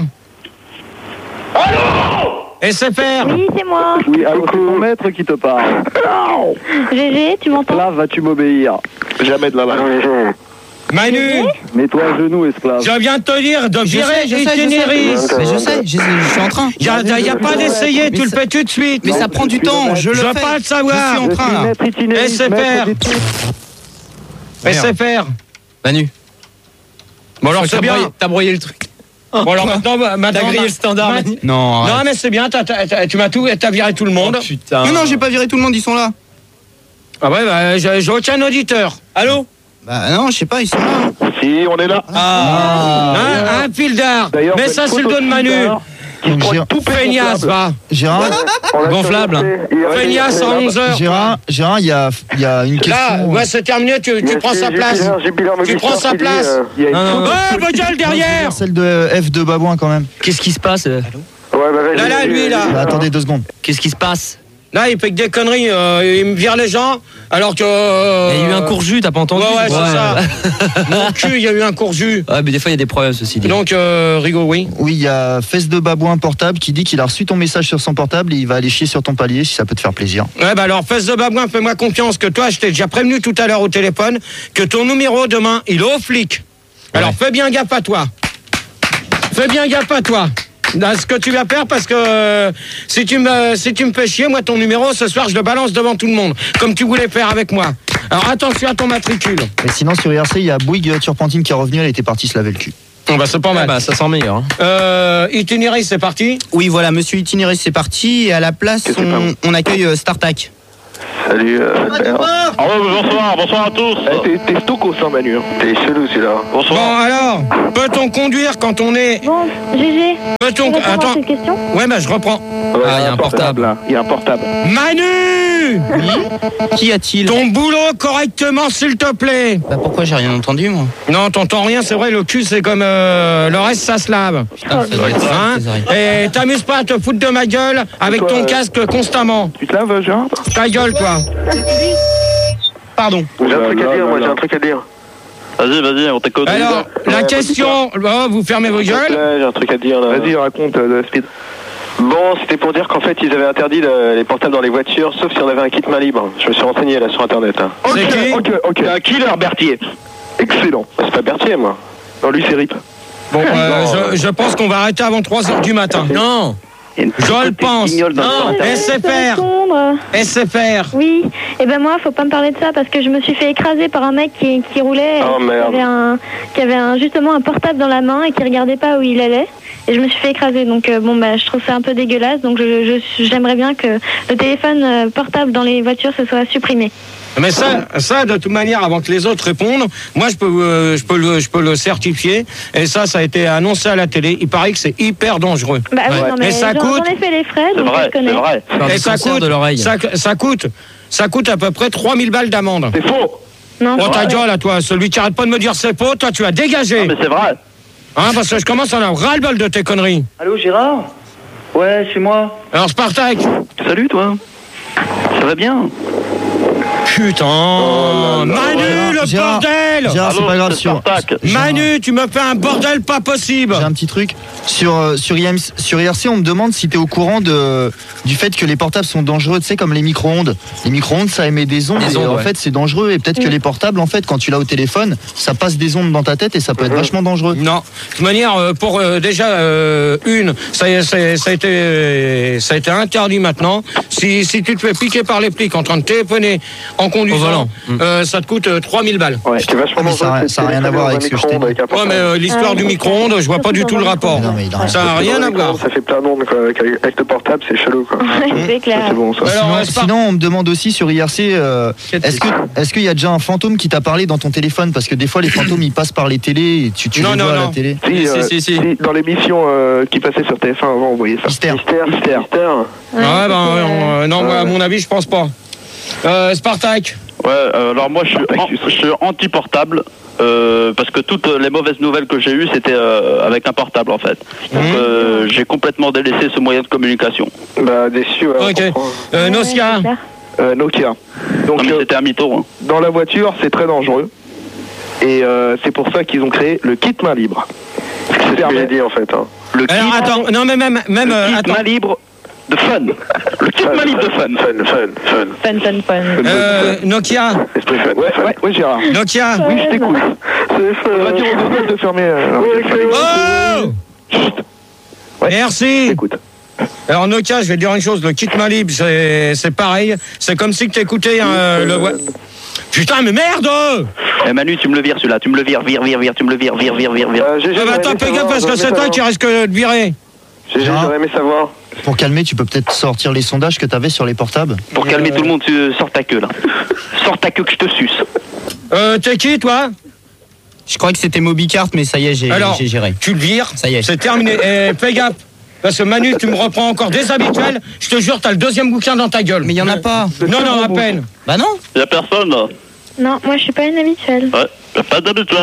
Allô? Et c'est faire. Oui, c'est moi. Oui, allô, c'est ton maître qui te parle. Gégé, tu m'entends? Esclave, vas-tu m'obéir? Jamais de la main. Manu, Mets-toi à genoux, esclave. je viens de te dire de Je virer sais, je sais, je sais. Itinéris. Mais je sais, je, je suis en train. Il n'y a, y a pas d'essayer, Mais tu le ça- fais tout de suite. Mais ça prend du temps, je le Je veux fais. pas le Je savoir. suis en Je train suis là. maître itinéris, Et c'est maître faire. des trucs. Et c'est faire. Manu. Bon, alors c'est T'as bien. broyé- T'as broyé le truc. Bon, alors maintenant, bah, maintenant T'as grillé bah, le standard, bah, Manu. Non, Non, arrête. mais c'est bien, t'as- t'as- t'as- tu m'as tout, t'as viré tout le monde. Oh, putain. Mais non, j'ai pas viré tout le monde, ils sont là. Ah ouais, bah, j'ai j'ai aucun auditeur. Allô? Bah non, je sais pas, ils sont là. Si, on est là. Ah, hein, un fil d'art. D'ailleurs, Mais faites ça, c'est le photo dos de de Manu. Fildar, qui se Donc, prend Gérard- tout Feignasse, va. Gérard, On l'a Gonflable. surnoté. Il est Feignasse à resté- onze heures. Gérard, Gérard, il y a, il y a une Là, question. ouais, c'est terminé, tu, Il y tu a prends sa Gilles place. Pilar, Gilles Pilar Tu Mobistar prends sa qui dit, place. euh, il y a une Non, non, photo- non. Oh, ma gueule derrière. Celle de F de Babouin quand même. Qu'est-ce qui se passe euh Ouais, bah, vas-y, Là, là, vas-y, lui, là. vas-y. Bah, attendez deux secondes. Qu'est-ce qui se passe? Là, il fait que des conneries. euh, il me vire les gens, alors que. euh, Il y a eu un court jus, t'as pas entendu? Ouais, ouais, c'est ça. Mon cul, il y a eu un court jus. Ouais, mais des fois, il y a des problèmes, ceci dit. Donc, euh, Rigaud, oui. Oui, il y a Fesse de Babouin portable qui dit qu'il a reçu ton message sur son portable et il va aller chier sur ton palier si ça peut te faire plaisir. Ouais, bah alors, fesse de babouin, fais-moi confiance que toi, je t'ai déjà prévenu tout à l'heure au téléphone que ton numéro demain, il est au flic. Alors, fais bien gaffe à toi. Fais bien gaffe à toi. Non, ce que tu vas faire, parce que euh, si, tu me, si tu me fais chier, moi, ton numéro, ce soir, je le balance devant tout le monde, comme tu voulais faire avec moi. Alors, attention à ton matricule. Et sinon, sur I R C, il y a Bouygues Turpentine qui est revenu, elle était partie se laver le cul. Oh bah, c'est pas mal. Ah bah, ça sent meilleur. Hein. Euh, Itinéris, c'est parti. Oui, voilà, monsieur Itinéris, c'est parti. Et à la place, on, on accueille euh, StarTac. Salut, euh, Ah ouais, bonsoir, bonsoir à tous. Eh, t'es, t'es stokos, hein, Manu. T'es chelou, celui-là. Bonsoir. Bon, alors, peut-on conduire quand on est... Bon, G G. Peut-on... Tu réponds à Attends. cette question ? Ouais, bah, je reprends. Ouais, Ah, il y a un portable. là. Il y a un portable. Manu, Qui a-t-il? ton boulot correctement, s'il te plaît. Bah pourquoi j'ai rien entendu, moi? Non, t'entends rien, c'est vrai, le cul, c'est comme... euh, le reste, ça se lave. Putain, ça doit être ça, Hein les oreilles. Et t'amuses pas à te foutre de ma gueule avec Toi, ton euh, casque constamment. Tu te laves, Gérard? Ta gueule, toi. Pardon. J'ai un truc à là, dire, là, moi, là. j'ai un truc à dire. Vas-y, vas-y, on t'écoute. Alors, la question... Oh, vous fermez vos gueules. Ouais, j'ai un truc à dire là. Vas-y, raconte, euh, Speed. Bon, c'était pour dire qu'en fait, ils avaient interdit le- les portables dans les voitures, sauf si on avait un kit main libre. Je me suis renseigné là sur internet. Hein. C'est Ok, qui ok, ok. Un killer Berthier. Excellent. C'est pas Berthier, moi. Non, lui, c'est Rip. Bon, euh, je, je pense qu'on va arrêter avant trois heures du matin. Non. Je le pense. Non. S F R. Répondre. S F R. Oui, et ben moi, faut pas me parler de ça parce que je me suis fait écraser par un mec qui, qui roulait, Oh, qui merde. avait, un, qui avait un, justement un portable dans la main et qui regardait pas où il allait. Et je me suis fait écraser, donc euh, bon bah je trouve ça un peu dégueulasse. Donc je, je- j'aimerais bien que le téléphone euh, portable dans les voitures se soit supprimé. Mais ça, ça, de toute manière, avant que les autres répondent, moi, je peux, euh, je peux, le, je peux le certifier. Et ça, ça a été annoncé à la télé. Il paraît que c'est hyper dangereux. Bah oui, Ouais. non, mais Et ça j'en, coûte- j'en ai fait les frais, C'est donc vrai, je connais. c'est vrai. Par Et le ça cancer coûte, de l'oreille. ça, ça coûte, ça coûte à peu près trois mille balles d'amende. C'est faux. Non, Oh, ta ouais. gueule, à toi, celui qui arrête pas de me dire c'est faux, toi, tu as dégagé. Mais c'est vrai. Hein, parce que je commence à en avoir ras-le-bol de tes conneries. Allô, Gérard? Ouais, c'est moi. Alors, Spartak. Salut, toi. Ça va bien? Putain, Manu, le Gérard, bordel. Gérard, c'est Allô, pas grave. c'est Sur, Spartak. Manu, tu me fais un bordel pas possible. j'ai un petit truc. Sur, euh, sur, I M C sur I R C, on me demande si tu es au courant de, du fait que les portables sont dangereux, tu sais, comme les micro-ondes. Les micro-ondes, ça émet des ondes. Des et ondes, en ouais. fait, c'est dangereux. Et peut-être que les portables, en fait, quand tu l'as au téléphone, ça passe des ondes dans ta tête et ça peut être vachement dangereux. Non, de toute manière, euh, pour euh, déjà euh, une, ça, y est, c'est- ça, a été, euh, ça a été interdit maintenant. Si, si tu te fais piquer par les flics en train de téléphoner en Au conduisant, volant. euh, ça te coûte euh, trois mille balles. Ouais, c'était vachement Ah, mais ça a- dangereux, ça a c'est rien à téléphoner voir dans avec un ce que je t'ai micro-ondes dit. avec un Ouais, mais portable. euh, l'histoire Ah, du c'est micro-ondes, je vois pas du tout le rapport. Non, mais il a rien. Ça a rien à voir. Ça fait plein d'ondes, quoi, avec, avec le portable, c'est chelou, quoi. Ouais, c'est Ça, clair. c'est bon, ça. Alors, Sinon, euh, Spar- sinon, on me demande aussi sur I R C, euh, est-ce que est-ce qu'il y a déjà un fantôme qui t'a parlé dans ton téléphone? Parce que des fois, les fantômes, ils passent par les télés et tu, tu Non, les non, vois à non. la télé. Si, Si, euh, si, si. si, dans l'émission euh, qui passait sur T F un avant, on voyait ça. Mystère. Mystère. Mystère. Ouais, Ouais, ben, c'était, euh, non, moi, à mon avis, je pense pas. Euh, Spartak. Ouais, euh, alors moi je suis, an- je suis anti-portable. Euh, parce que toutes les mauvaises nouvelles que j'ai eues, c'était euh, avec un portable en fait. Donc Mhm. euh, j'ai complètement délaissé ce moyen de communication. Bah, déçu, ouais, on Ok. comprend. Euh, ouais, Nosia. c'est clair. Euh, Nokia. Donc, Non, mais euh, c'était un mytho. Hein. dans la voiture, c'est très dangereux. Et euh, c'est pour ça qu'ils ont créé le kit main libre. C'est ce que j'ai dit, en fait. Hein. Le kit, Alors, attends, non, mais même, même, le euh, kit attends. main libre de fun. Le kit main libre de fun. Fun, fun, fun. Fun, fun, fun. Euh, Nokia. Esprit fun. Ouais, ouais, ouais, Gérard. Nokia. Oui, je t'écoute. On va dire aux autres de fermer. euh, Oh Ouais. Merci. Écoute. Alors Nokia, je vais te dire une chose, le kit main libre, c'est c'est pareil. C'est comme si tu écoutais euh, le... Putain, mais merde. Eh Manu, tu me le vires celui-là. Tu me le vires, vire, vire, vire. Tu me le vires, vire, vire, vire, vire. Euh, G G, Ah bah j'aurais attends, aimé fais gaffe savoir, parce que j'aurais c'est aimé toi savoir. qui risque de te virer. G G, j'aurais aimé savoir. Pour calmer, tu peux peut-être sortir les sondages que tu avais sur les portables. Pour Et calmer euh, tout le monde, tu sors ta queue là. Sors ta queue que je te suce. Euh, t'es qui, toi? Je crois que c'était MobiCart, mais ça y est, j'ai Alors, j'ai géré. tu le vires. Ça y est. C'est terminé. Et fais gaffe. Parce que Manu, tu me reprends encore des habituels. Je te jure, t'as le deuxième bouquin dans ta gueule. Mais il y en a pas. Non, non, à peine. Bah non. Y'a personne là. Non, moi je suis pas une habituelle. Ouais, y'a pas d'habituel.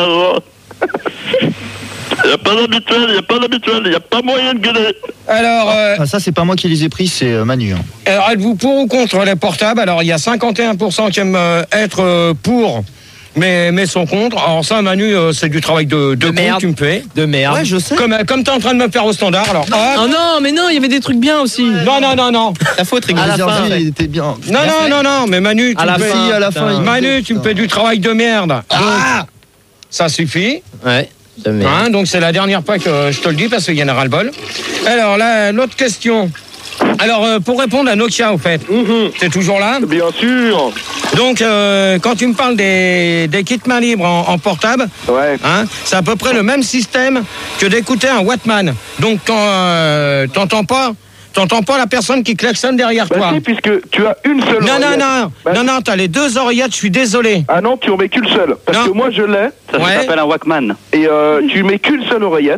Y'a pas d'habituel, y'a pas d'habituel, y'a pas moyen de gueuler. Alors, euh, Ah, ça, c'est pas moi qui les ai pris, c'est euh, Manu. hein. alors, êtes-vous pour ou contre les portables? Alors, il y a cinquante et un pour cent qui aiment euh, être euh, pour, mais, mais sont contre. Alors ça, Manu, euh, c'est du travail de, de, De con merde. que tu me fais. De merde. Ouais, je sais. Comme, euh, comme t'es en train de me faire au standard, alors... hop. Oh non, mais non, il y avait des trucs bien aussi. Non, non, non, non. Ta faute, À la rigolo. fin. il était bien. Non, non, non, non, mais Manu, tu À la me fais... fin, à la putain. fin, il- Manu, tu me Putain. fais du travail de merde. Ah, ça suffit. Ouais. Hein, donc c'est la dernière fois que je te le dis parce qu'il y en a ras-le-bol. Alors là, l'autre question. Alors euh, pour répondre à Nokia au fait, Mhm. c'est toujours là? Bien sûr. Donc euh, quand tu me parles des, des kits main libre en, en portable, Ouais. hein, c'est à peu près le même système que d'écouter un Wattman. Donc t'en, euh, t'entends pas T'entends pas la personne qui klaxonne derrière Bah toi. si, puisque tu as une seule Non, non, oreillette. non, Bah, non, non, t'as les deux oreillettes, je suis désolé. Ah non, tu en mets qu'une seule. Parce Non. que moi je l'ai. Ça Ouais. s'appelle un Walkman. Et euh, tu mets qu'une seule oreillette.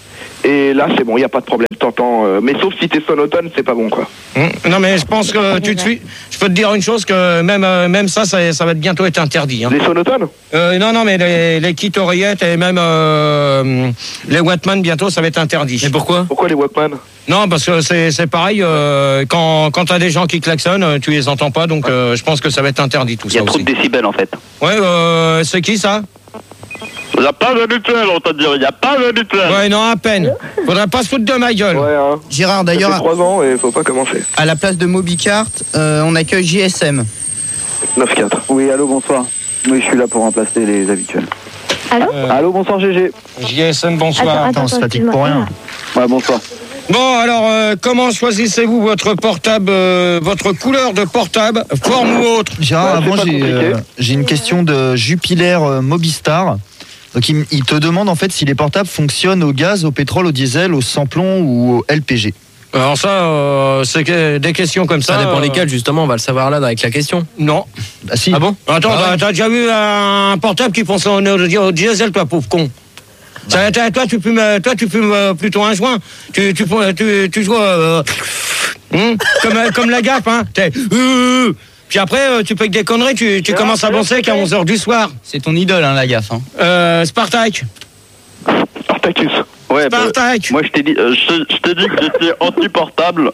Et là c'est bon, il n'y a pas de problème. T'entends. euh, mais sauf si t'es sonotone, c'est pas bon quoi. Hum, Non, mais je pense que tu te suis. Je peux te dire une chose, que même, euh, même ça, ça, ça va bientôt être interdit. Hein. Les sonotones Euh, non, non, mais les, les kits oreillettes et même euh, les Wattman, bientôt, ça va être interdit. Mais pourquoi? Pourquoi les Walkman? Non, parce que c'est c'est pareil, euh, quand, quand t'as des gens qui klaxonnent, euh, tu les entends pas, donc euh, je pense que ça va être interdit tout Il y ça a trop aussi. de décibels en fait. Ouais, euh, c'est qui ça? Il n'y a pas de mutuelle, on t'a dit. Il n'y a pas de mutuelle. Ouais, non, à peine. Faudrait pas se foutre de ma gueule. Ouais, hein. Gérard, Ça fait d'ailleurs, trois ans et faut pas commencer. à la place de Mobicart, euh, on accueille J S M. neuf quatre. Oui, allô, bonsoir. Oui, je suis là pour remplacer les habituels. Allô Euh, Allô, bonsoir G G. J S M, bonsoir. Attends, on se fatigue pour rien. Ouais, bonsoir. Bon, alors, euh, comment choisissez-vous votre portable, euh, votre couleur de portable, forme ou autre? Gérard, Ouais, c'est avant, pas j'ai compliqué. euh, j'ai une question de Jupiler euh, Mobistar. Donc, il, il te demande en fait si les portables fonctionnent au gaz, au pétrole, au diesel, au sans-plomb ou au L P G. Alors ça, euh, c'est que des questions comme ça. Ça dépend euh, lesquels, justement, on va le savoir là avec la question. Non. Bah si. Ah bon? Attends, Ah ouais. t'as- t'as déjà vu un portable qui fonctionne au, au diesel, toi, pauvre con? Ça, t'as- toi, tu fumes, euh, toi, tu fumes euh, plutôt un joint. Tu, tu, tu, tu joues euh, hum, comme, euh, comme la gaffe, hein. T'es, euh, puis après, euh, tu payes des conneries, tu, tu commences à bosser qu'à onze heures du soir. C'est ton idole, hein, la gaffe. Hein. Euh, Spartak. Spartacus. Ouais, bah, Spartak. moi je t'ai dit, euh, je, je t'ai dit que j'étais anti-portable.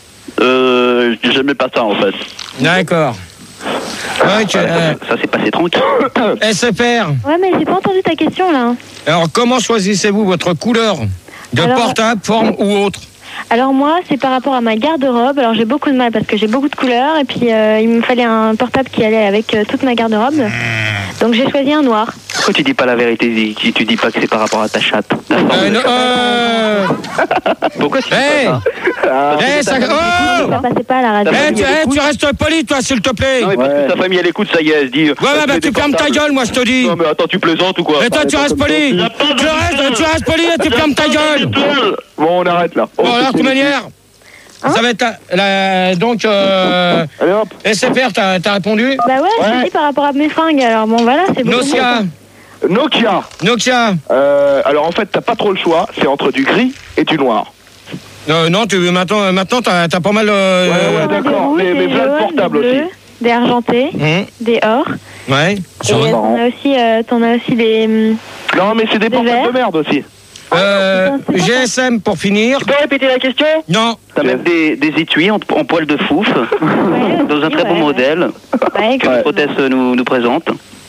Euh, j'aimais pas ça en fait. D'accord. Ouais, tu- euh, Ça s'est passé tranquille. S F R. Ouais, mais j'ai pas entendu ta question là. Alors, comment choisissez-vous votre couleur de Alors- portable, forme ou autre? Alors moi, c'est par rapport à ma garde-robe. Alors j'ai beaucoup de mal parce que j'ai beaucoup de couleurs et puis euh, il me fallait un portable qui allait avec euh, toute ma garde-robe. Donc j'ai choisi un noir. Pourquoi tu dis pas la vérité? Tu, tu dis pas que c'est par rapport à ta chatte? Ta forme Euh, de non, chatte. euh... Pourquoi tu dis Hey, pas ça? hey, ça... Oh Ça passait pas à la radio. Eh, tu, eh, tu restes poli, toi, s'il te plaît. Non mais parce que ta famille elle écoute, ça y est, elle se dit. Ouais, ouais, bah tu fermes ta gueule, moi, je te dis. Non mais attends, tu plaisantes ou quoi? Et toi, tu restes poli. Y a pas de Tu restes, tu restes poli et tu fermes ta gueule. Bon, on arrête là. Bon, alors, de toute manière, Hein ça va être... la- la- donc, euh... Allez hop. S F R, t'as t'as répondu? Bah ouais, je te dis par rapport à mes fringues. Alors bon, voilà, c'est beaucoup. Nokia. Nokia. Nokia. Euh, alors en fait, t'as pas trop le choix. C'est entre du gris et du noir. Euh, non, tu, maintenant, maintenant t'as t'as pas mal... Ouais, Euh... ouais, Des d'accord. rouges, Mais, mais des plein de jaunes, portables des aussi. bleus, des argentés, hum, des or. ouais. Et euh, t'en as aussi, euh, t'en as aussi des. hum, Non, mais c'est des Des portables verts. de merde aussi. Euh, G S M, pour finir. Tu peux répéter la question? Non. T'as même des, des étuis en, en poil de fouf, Ouais, dans un très ouais, beau ouais. modèle, Ouais, que Protest nous, nous présente.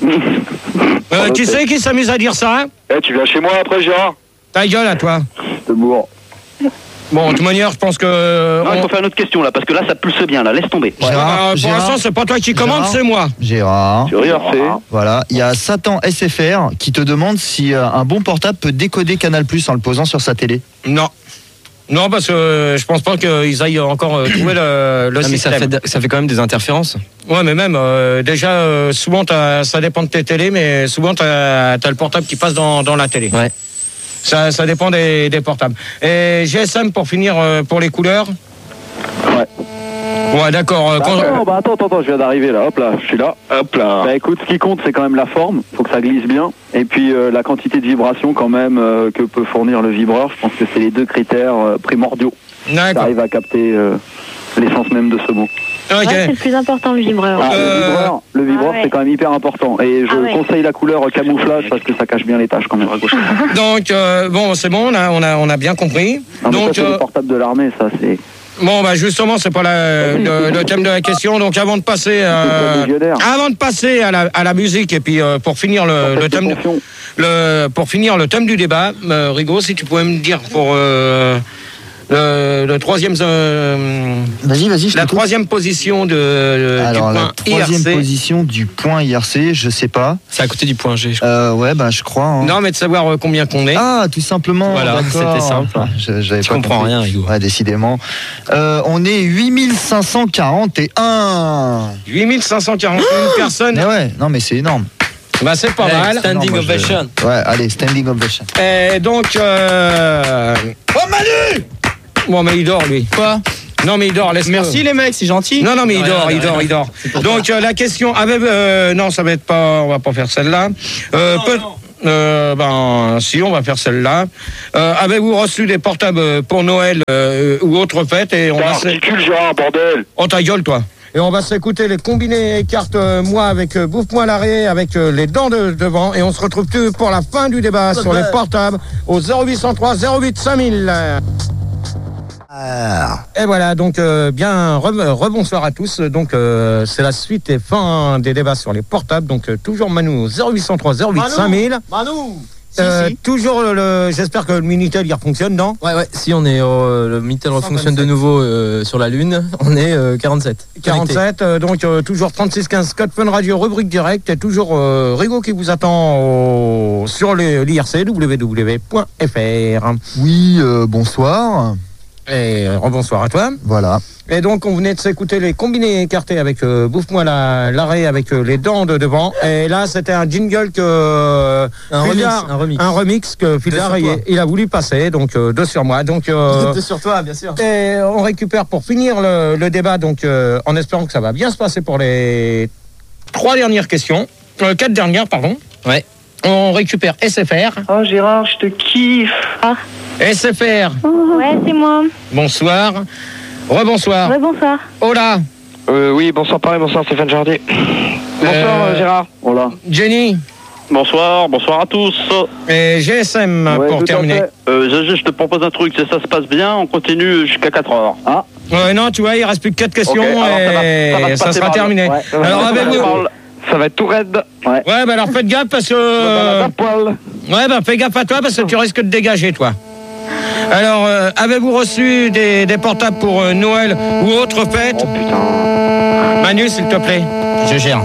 Euh, qui c'est qui s'amuse à dire ça? Eh, tu viens chez moi après, Gérard? Ta gueule à toi. De bourre. Bon, de toute manière, je pense que... Non, il on- faut faire une autre question là, parce que là ça pulse bien, là, laisse tomber. Gérard, Euh, pour Gérard, l'instant, c'est pas toi qui commande, Gérard. c'est moi. Gérard. Tu regardes, c'est. Voilà, il y a Satan S F R qui te demande si euh, un bon portable peut décoder Canal Plus en le posant sur sa télé. Non. Non, parce que euh, je pense pas qu'ils aillent encore euh, trouver le, le Ah, mais ça système. fait, ça fait quand même des interférences. Ouais, mais même, euh, déjà, euh, souvent, t'as- ça dépend de tes télés, mais souvent, tu as le portable qui passe dans, dans la télé. Ouais. Ça, ça dépend des, des portables. Et G S M, pour finir, euh, pour les couleurs. Ouais. Ouais, d'accord. euh, quand- Attends, bah attends, attends, attends, je viens d'arriver là, hop là, je suis là. Hop là. Bah écoute, ce qui compte, c'est quand même la forme, faut que ça glisse bien. Et puis euh, la quantité de vibration quand même euh, que peut fournir le vibreur, je pense que c'est les deux critères euh, primordiaux. Ça D'accord. arrive à capter euh, l'essence même de ce mot. Ok. Ouais, c'est le plus important, le vibreur. Ah, Euh, le vibreur, le vibreur Ah ouais. c'est quand même hyper important. Et je Ah ouais. conseille la couleur camouflage parce que ça cache bien les tâches quand même. Donc, euh, bon, c'est bon, on a, on, a, on a bien compris. Non, mais ça, Donc, c'est euh, les portables de l'armée, ça c'est... bon, bah justement, c'est pas la- le, le thème de la question. Donc, avant de passer, euh, légionnaire. avant de passer à la, à la musique et puis euh, pour finir le, le thème, de- le, pour finir le thème du débat, euh, Rigaud, si tu pouvais me dire pour euh, le, le troisième. Euh, vas-y, vas-y. La troisième position de, de, Alors, du point la troisième I R C. position du point I R C, je sais pas. C'est à côté du point G, je crois. Euh, ouais, bah, je crois. Hein. Non, mais de savoir euh, combien qu'on est. Ah, tout simplement. Voilà, d'accord. c'était simple. Je, j'avais Tu pas comprends compris. rien, Rigo. Ouais, décidément. Euh, on est huit mille cinq cent quarante et un. huit mille cinq cent quarante et une personnes. Mais ouais, non, mais c'est énorme. Bah, c'est pas Hey, mal. standing Non, moi, je- ovation. Ouais, allez, standing ovation. Et donc. Euh... Oh, Manu! Bon, mais il dort, lui. Quoi? Non, mais il dort, laisse-le. Merci les mecs, c'est gentil. Non, non, mais il Rien, dort, il rien. dort, il dort. Donc, euh, la question. Ah, ben, euh, non, ça va être pas. On va pas faire celle-là. Euh, peut- euh, ben, si, on va faire celle-là. Euh, avez-vous reçu des portables pour Noël euh, ou autre fête? Et on va se... Articule, Gérard, bordel. Oh, ta gueule, toi. Et on va s'écouter les combinés cartes euh, moi avec euh, Bouffe-moi l'arrêt avec euh, les dents de devant. Et on se retrouve tout pour la fin du débat sur les portables au zéro huit cent trois zéro huit cinq mille. Et voilà, donc euh, bien re- rebonsoir à tous. Donc euh, c'est la suite et fin des débats sur les portables. Donc euh, toujours Manu au zéro huit cent trois zéro huit cinq mille. Manu. Euh, Si, si. Toujours le. J'espère que le Minitel il fonctionne, non? Ouais, ouais, si on est. euh, le Minitel fonctionne de nouveau euh, sur la Lune, on est euh, quarante-sept. quarante-sept, euh, donc euh, toujours trente-six quinze Code Fun Radio, rubrique direct, et toujours euh, Rigo qui vous attend au- sur l'I R C, w w w point f r. Oui, euh, bonsoir. Et euh, rebonsoir à toi. Voilà. Et donc on venait de s'écouter les combinés écartés avec euh, Bouffe-moi la- l'arrêt avec euh, les dents de devant. Et là c'était un jingle que euh, Un Fildar- remix, un remix. un remix que Fildar, sur toi. il, il a voulu passer, donc euh, deux sur moi. Donc euh, Deux sur toi, bien sûr. et on récupère pour finir le, le débat, donc euh, en espérant que ça va bien se passer pour les trois dernières questions, euh, quatre dernières, pardon. Ouais. On récupère S F R. Oh Gérard, je te kiffe. S F R, Ouais, c'est moi. bonsoir. Rebonsoir. Ouais, bonsoir. Hola. Euh, oui, bonsoir, pareil, bonsoir, Stéphane Jardier. Bonsoir, Euh, euh, Gérard. Voilà. Jenny Bonsoir, bonsoir à tous. et G S M Ouais, pour tout à terminer. fait. Euh, je, je te propose un truc, si ça se passe bien, on continue jusqu'à quatre heures. Ouais, non, tu vois, il reste plus que quatre questions Ok, alors ça va- et ça va se ça, passer sera par- terminé. ouais, ça va Alors se passer avez-vous... par- Ça va être tout raide. Ouais, bah alors faites gaffe parce que... Balade à poil. Ouais, bah fais gaffe à toi parce que tu risques de dégager, toi. Alors, euh, avez-vous reçu des, des portables pour euh, Noël ou autre fête? Oh putain. Manu, s'il te plaît. Je gère.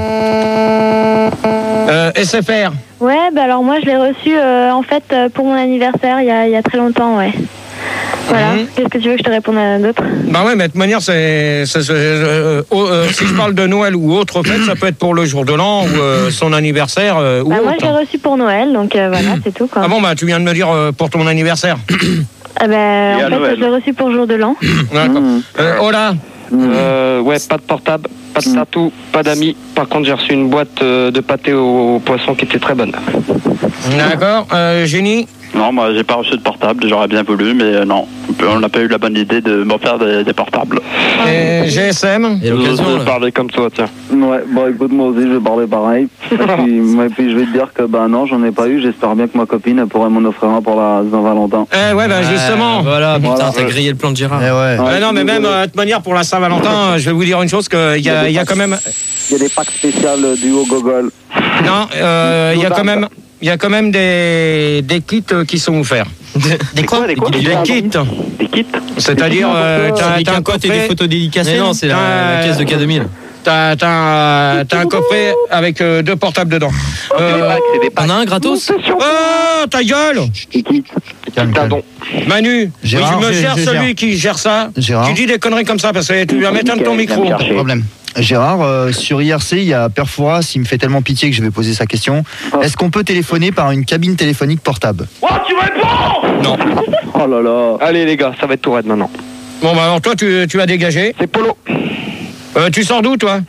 Euh, S F R. Ouais, bah alors moi je l'ai reçu euh, en fait euh, pour mon anniversaire il y a, il y a très longtemps, ouais. Voilà. Mhm. Qu'est-ce que tu veux que je te réponde à d'autres? Bah ouais, mais de toute manière, c'est, c'est- c'est, euh, oh, euh, si je parle de Noël ou autre fête, ça peut être pour le jour de l'an ou euh, son anniversaire euh, ou Bah moi autre. je l'ai reçu pour Noël, donc euh, voilà, c'est tout quoi. Ah bon, bah tu viens de me dire euh, pour ton anniversaire. Ah bah, Et à en fait Noël. je l'ai reçu pour jour de l'an. D'accord. Euh, Hola. Euh, ouais, pas de portable, pas de tatou, pas d'amis. Par contre, j'ai reçu une boîte euh, de pâté au, au poisson qui était très bonne. D'accord. Euh, Génie. Non, moi j'ai pas reçu de portable, j'aurais bien voulu, mais euh, non, on n'a pas eu la bonne idée de m'offrir des, des portables. Et G S M. Et l'occasion, Je là. vais parler comme toi, tiens. Ouais, bon écoute, moi aussi je vais parler pareil. Et puis, et puis je vais te dire que bah non, j'en ai pas eu. J'espère bien que ma copine elle pourrait m'en offrir un pour la Saint-Valentin. Eh ouais, bah justement. Euh, voilà, putain, Voilà. t'as grillé le plan de Gérard. Eh ouais. Ouais, non, mais même euh, de toute manière, pour la Saint-Valentin, je vais vous dire une chose, qu'il y a, il y a quand même... Il y a des packs spéciaux du haut gogol. Non, euh, il y a quand même... Il y a quand même des, des kits euh, qui sont offerts. Des quoi, des quoi Des kits. Des kits. C'est-à-dire, euh, t'as, Des t'as un capotes et des coffret, photos dédicacées. Mais Non, c'est la, t'as- la caisse de K deux mille. t'as, t'as, un- t'as un coffret avec euh, deux portables dedans. Euh, C'est des packs. On a un gratos. oh, ta gueule. Calme, calme. Pardon. Manu, Gérard, oui, je me je- gère je celui gère. qui gère ça. Gérard. Tu dis des conneries comme ça parce que tu vas m'éteindre ton micro. Pas de problème. Gérard, euh, sur I R C, il y a Perfouras, il me fait tellement pitié que je vais poser sa question. Est-ce qu'on peut téléphoner par une cabine téléphonique portable? Oh, tu réponds. Non. Oh là là. Allez, les gars, ça va être tout raide maintenant. Bon, bah alors toi, tu, tu vas dégager. C'est Polo. Euh, tu sors d'où, toi?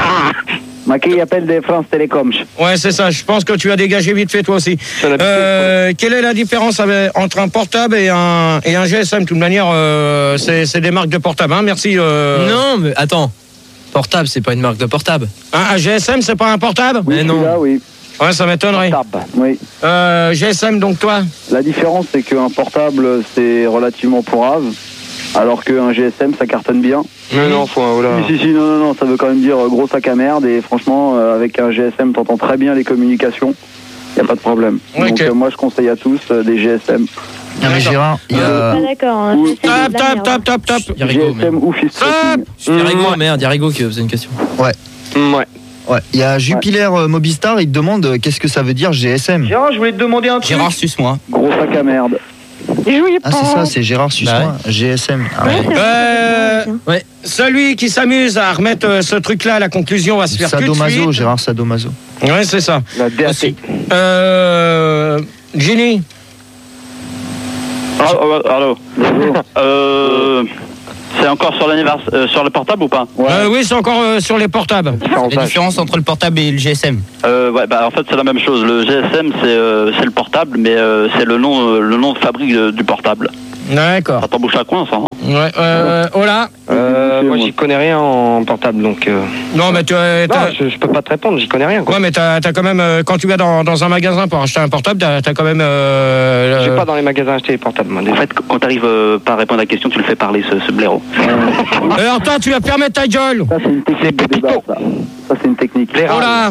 Maquille appelle des France Télécom. Ouais, c'est ça. Je pense que tu as dégagé vite fait, toi aussi. C'est l'habitude, Euh, quelle est la différence avec- entre un portable et un, et un G S M? De toute manière, euh, c'est, c'est des marques de portable. Hein. Merci. euh. Non, mais attends. Portable, c'est pas une marque de portable. Un, un G S M, c'est pas un portable? Mais non. Là, oui. Ouais, ça m'étonnerait. Portable. Oui. Euh, G S M, donc toi? La différence, c'est qu'un portable, c'est relativement pourrave, alors qu'un G S M, ça cartonne bien. Mais non, faut un. Oh là. Si, si, si, non, non, non, ça veut quand même dire euh, gros sac à merde, et franchement, euh, avec un G S M, t'entends très bien les communications, y a pas de problème. Ok. Donc, euh, moi, je conseille à tous euh, des G S M. Non mais Gérard, il y Je a... suis pas d'accord. hein. Ou- C'est de la Top, top, merde. top, top, top. Il y a Rigaud, G S M mais... ou fist tracking. Il y a Rigaud, merde, il y a Rigaud qui posait une question. Ouais. Ouais. Ouais, il y a Jupiler euh, Mobistar, il te demande euh, qu'est-ce que ça veut dire G S M. Gérard, je voulais te demander un truc. Gérard, suce-moi. Gros sac à merde. Ah c'est ça, c'est Gérard Suisse-moi, Bah G S M. Ah, Ouais, ouais. c'est vrai, Euh, c'est vrai, Celui qui s'amuse à remettre euh, ce truc-là à la conclusion va se faire tout de Sadomaso, suite. Gérard Sadomaso. Ouais, c'est ça. La D A T. Euh, Ginny. Ah, ah, allô. Euh, c'est encore sur l'anniversaire, euh, sur le portable ou pas? Euh, oui, c'est encore euh, sur les portables. La différence entre le portable et le G S M. Euh, ouais, bah en fait c'est la même chose. Le G S M c'est euh, c'est le portable, mais euh, c'est le nom euh, le nom de fabrique de- du portable. D'accord. Ça t'embouche à coin ça. Hein. Ouais, euh, Ola. Euh, moi, j'y connais rien en portable, donc. Euh... Non, mais tu as. Non, je, je peux pas te répondre, j'y connais rien, quoi. Ouais, mais t'as as quand même. euh, Quand tu vas dans, dans un magasin pour acheter un portable, t'as as quand même. Euh, J'ai euh, pas dans les magasins acheté les portables, moi. En fait, quand t'arrives euh, pas à répondre à la question, tu le fais parler ce, ce blaireau. Alors, toi, tu vas permettre ta gueule. Ça, c'est une technique de débat, ça. Ça, c'est une technique. Ola.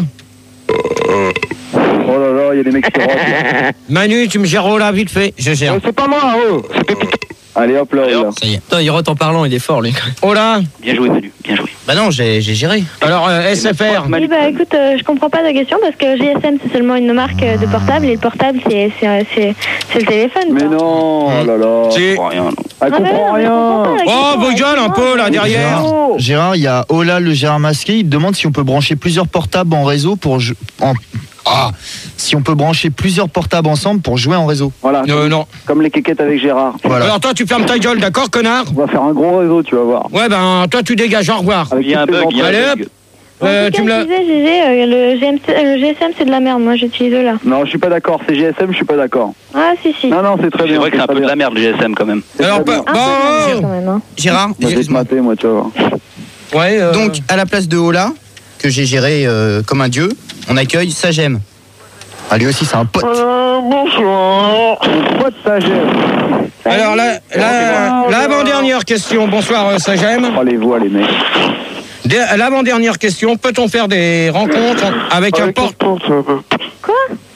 Oh là là, il y a des mecs qui rotent. là. Manu, tu me gères Ola vite fait. Je gère. Euh, c'est pas moi, oh. C'est Pépito. Allez hop là, Allez, là. Ça y est. Putain, il rote en parlant, il est fort lui. Ola. Bien joué, Manu, bien joué. Bah non, j'ai j'ai géré. Alors, euh, S F R. Oui, bah écoute, euh, je comprends pas ta question parce que G S M c'est seulement une marque euh, de portable et le portable c'est c'est c'est c'est le téléphone. Mais quoi. non, oh là là. Si. Oh, rien, non. Elle Ah, mais comprend non, mais je rien. comprends pas la Oh, question, vos gueules un peu là derrière. Gérard, Gérard, il y a Ola le Gérard masqué, il te demande si on peut brancher plusieurs portables en réseau pour jou- en... Ah, si on peut brancher plusieurs portables ensemble pour jouer en réseau. Voilà, Euh, non. comme les kékettes avec Gérard. Voilà. Alors, toi, tu fermes ta gueule, d'accord, connard? On va faire un gros réseau, tu vas voir. Ouais, ben, toi, tu dégages, au revoir. Avec Il y a un toutes les bug, il y a Allez, un hop. bug. Euh, En tout tu me cas, la. je disais, G G, euh, le, G M C, euh, le G S M c'est de la merde, moi j'utilise là. Non, je suis pas d'accord. C'est G S M, je suis pas d'accord. Ah si si. Non, non, c'est très C'est bien. vrai que c'est un très peu de bien. la merde le G S M quand même. C'est Alors, très bien. bah, Un peu de la merde bon. quand même. Hein. Gérard, Moi, je vais te excuse-moi. mater, moi, tu vas voir. Ouais, euh, Donc, à la place de Ola, que j'ai géré euh, comme un dieu, on accueille Sagem. Ah, lui aussi, c'est un pote. Euh, bonsoir. Pas de sagesse. Alors, la- la- l'avant-dernière question. Bonsoir, euh, Sagem. Oh, les voix, les mecs. Dé- L'avant-dernière question. Peut-on faire des rencontres avec un port. Quoi?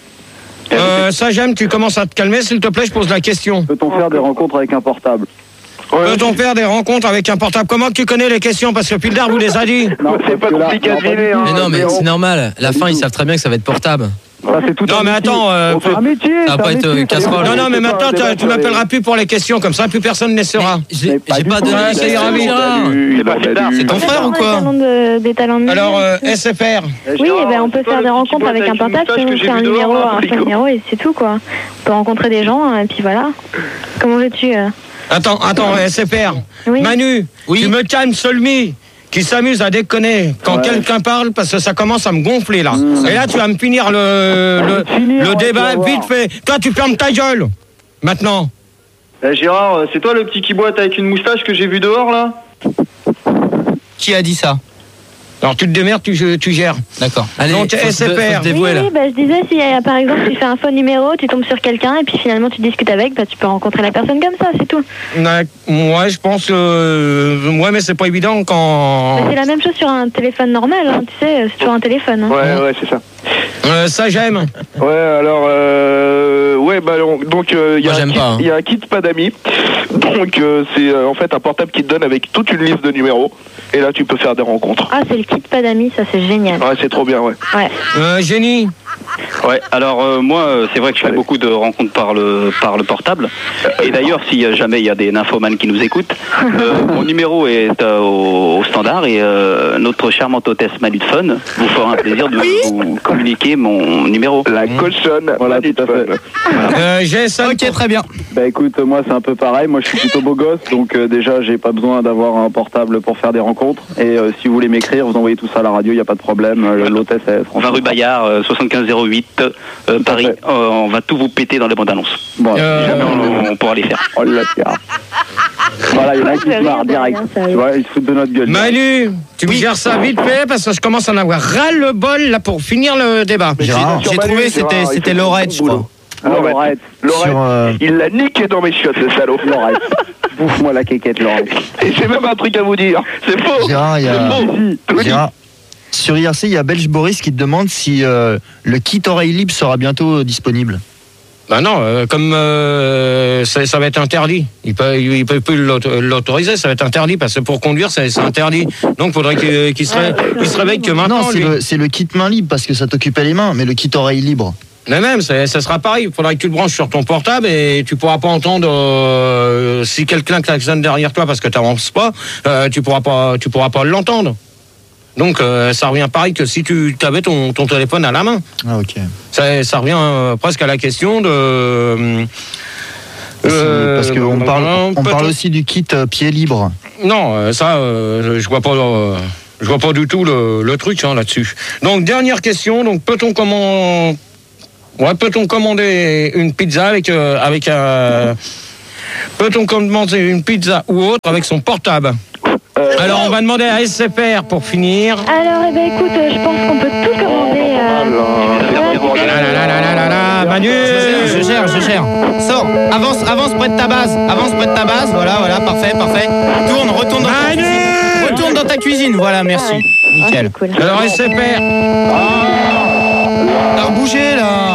Euh, Sagem, tu commences à te calmer, s'il te plaît, je pose la question. Peut-on faire des rencontres avec un portable? Peut-on faire des rencontres avec un portable? Comment que tu connais les questions? Parce que Pildar vous les a dit. Non, C'est pas parce que là- compliqué à non, pas du deviner, tout. hein. Mais non, mais Zéro. c'est normal. À la fin, ils savent très bien que ça va être portable. Ça, c'est tout Non, un mais métier. attends, euh, C'est un métier. ça va c'est pas un être, euh, métier, casserole. Non, non, mais c'est pas maintenant, un t'as- débat tu sur les- m'appelleras plus pour les questions, comme ça, plus personne ne sera. Je l'ai- Mais pas J'ai du pas tout. donné Ouais, les ça ira questions, vite. Gérard. C'est pas Pildar. C'est ton frère ou Des quoi talents de, des talents de Alors, musique, euh, tout. S F R. Oui, eh ben, on peut faire des rencontres avec un portable, sinon on fait un numéro, un seul numéro et c'est tout quoi. On peut rencontrer des gens et puis voilà. Comment veux-tu euh Attends, attends, S F R. Oui. Manu, Oui. tu me calmes, Solmi, qui s'amuse à déconner quand Ouais. quelqu'un parle parce que ça commence à me gonfler là. Mmh. Et là, tu vas me finir le, le, Finir, le ouais, débat tu vas vite voir. fait. Toi, tu fermes ta gueule. Maintenant. Eh, Gérard, c'est toi le petit qui boite avec une moustache que j'ai vu dehors là? Qui a dit ça? Alors, tu te démerdes, tu, tu gères. D'accord. Allez, Donc, faut se- S F R. faut se Oui, dévouer là. oui, bah, je disais, si euh, par exemple tu fais un faux numéro, tu tombes sur quelqu'un et puis finalement tu discutes avec, bah, tu peux rencontrer la personne comme ça, c'est tout. Ouais, ouais, je pense que. euh, ouais, mais c'est pas évident quand. Mais c'est la même chose sur un téléphone normal, hein, tu sais, c'est toujours un téléphone. Hein. Ouais, ouais, c'est ça. Euh, ça, j'aime. Ouais, alors, euh, ouais, bah, donc, donc, euh, il y a Moi, un j'aime kit- pas, hein. il y a un kit pas d'amis. Donc, euh, c'est euh, en fait un portable qui te donne avec toute une liste de numéros. Et là, tu peux faire des rencontres. Ah, c'est le kit pas d'amis, ça c'est génial. Ouais, c'est trop bien, ouais. Ouais. Euh, Génie. Ouais, alors euh, moi, euh, c'est vrai que je fais beaucoup de rencontres par le, par le portable. Et d'ailleurs, si euh, jamais il y a des nymphomanes qui nous écoutent, euh, mon numéro est euh, au, au standard et euh, notre charmante hôtesse Manu de Fun vous fera un plaisir de vous communiquer mon numéro. La cochonne, Voilà, Manu tout à de fait. Fun. Euh, Jason. Ok, très bien. Bah écoute, moi c'est un peu pareil, moi je suis plutôt beau gosse, donc euh, déjà j'ai pas besoin d'avoir un portable pour faire des rencontres. Et euh, si vous voulez m'écrire, vous envoyez tout ça à la radio, il n'y a pas de problème. Euh, L'hôtesse est vingt rue Bayard, euh, soixante-quinze zéro huit, euh, Paris. Parfait. Euh, on va tout vous péter dans les bandes annonces. Bon, Euh, Si jamais on, on pourra les faire. oh là là. Voilà, il y en a qui Ça se marrent arrive, direct. ça arrive. Tu vois, ils se foutent de notre gueule. Manu, tu me gères ça vite fait parce que je commence à en avoir ras le bol là pour finir le débat. Gérard, J'ai trouvé, c'était c'était Lorette, je crois. Alors, Laurette, Lorette, sur, euh, il l'a niqué dans mes chiottes, le salaud. Laurette, bouffe-moi la quéquette, Laurette. Et j'ai même un truc à vous dire. C'est faux. Gérard, il y a... C'est faux. Gérard, sur I R C, il y a Belge Boris qui te demande si euh, le kit oreille libre sera bientôt disponible. Bah non, euh, comme euh, ça, ça va être interdit. Il peut, il peut plus l'autoriser, ça va être interdit parce que pour conduire, c'est interdit. Donc il faudrait qu'il qu'il se, ré, qu'il se réveille que maintenant. Non, c'est le, c'est le kit main libre parce que ça t'occupait les mains, mais le kit oreille libre. Mais même, ça, ça sera pareil. Il faudra que tu le branches sur ton portable et tu pourras pas entendre euh, si quelqu'un klaxonne derrière toi parce que tu n'avances pas. Euh, tu pourras pas, tu pourras pas l'entendre. Donc euh, ça revient pareil que si tu avais ton, ton téléphone à la main. Ah ok. Ça, ça revient euh, presque à la question de. Euh, parce qu'on parle, on parle aussi du kit euh, pied libre. Non, euh, ça, euh, je vois pas. Euh, je vois pas du tout le, le truc hein, là-dessus. Donc dernière question. Donc peut-on comment Ouais, peut-on commander une pizza avec euh, avec un euh, peut-on commander une pizza ou autre avec son portable? Euh, Alors on va demander à S C P R pour finir. Alors eh ben écoute, euh, je pense qu'on peut tout commander. Euh... La, la, la, la, la, la, Manu, je gère, je gère. Sors, avance, avance près de ta base, avance près de ta base. Voilà, voilà, parfait, parfait. Tourne, retourne dans ta cuisine. Retourne dans ta cuisine. Voilà, merci. Ouais. Nickel. Ah, cool. Alors S C P R. T'as rebougé là.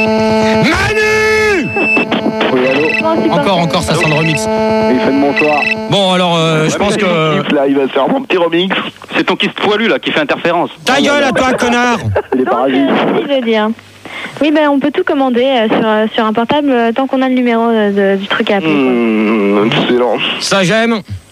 Manu. Oui, allô. Encore, encore, ça sent le remix. Il fait de bonsoir. Bon alors, euh, je pense que. Là, il va se faire mon petit remix. C'est ton kiss poilu là qui fait interférence. Ta gueule à toi, connard. Il est Donc, parasites. euh, si je veux dire. Oui, ben on peut tout commander euh, sur, euh, sur un portable euh, tant qu'on a le numéro euh, de- du truc à appeler. quoi. Mmh, excellent. Ça j'aime.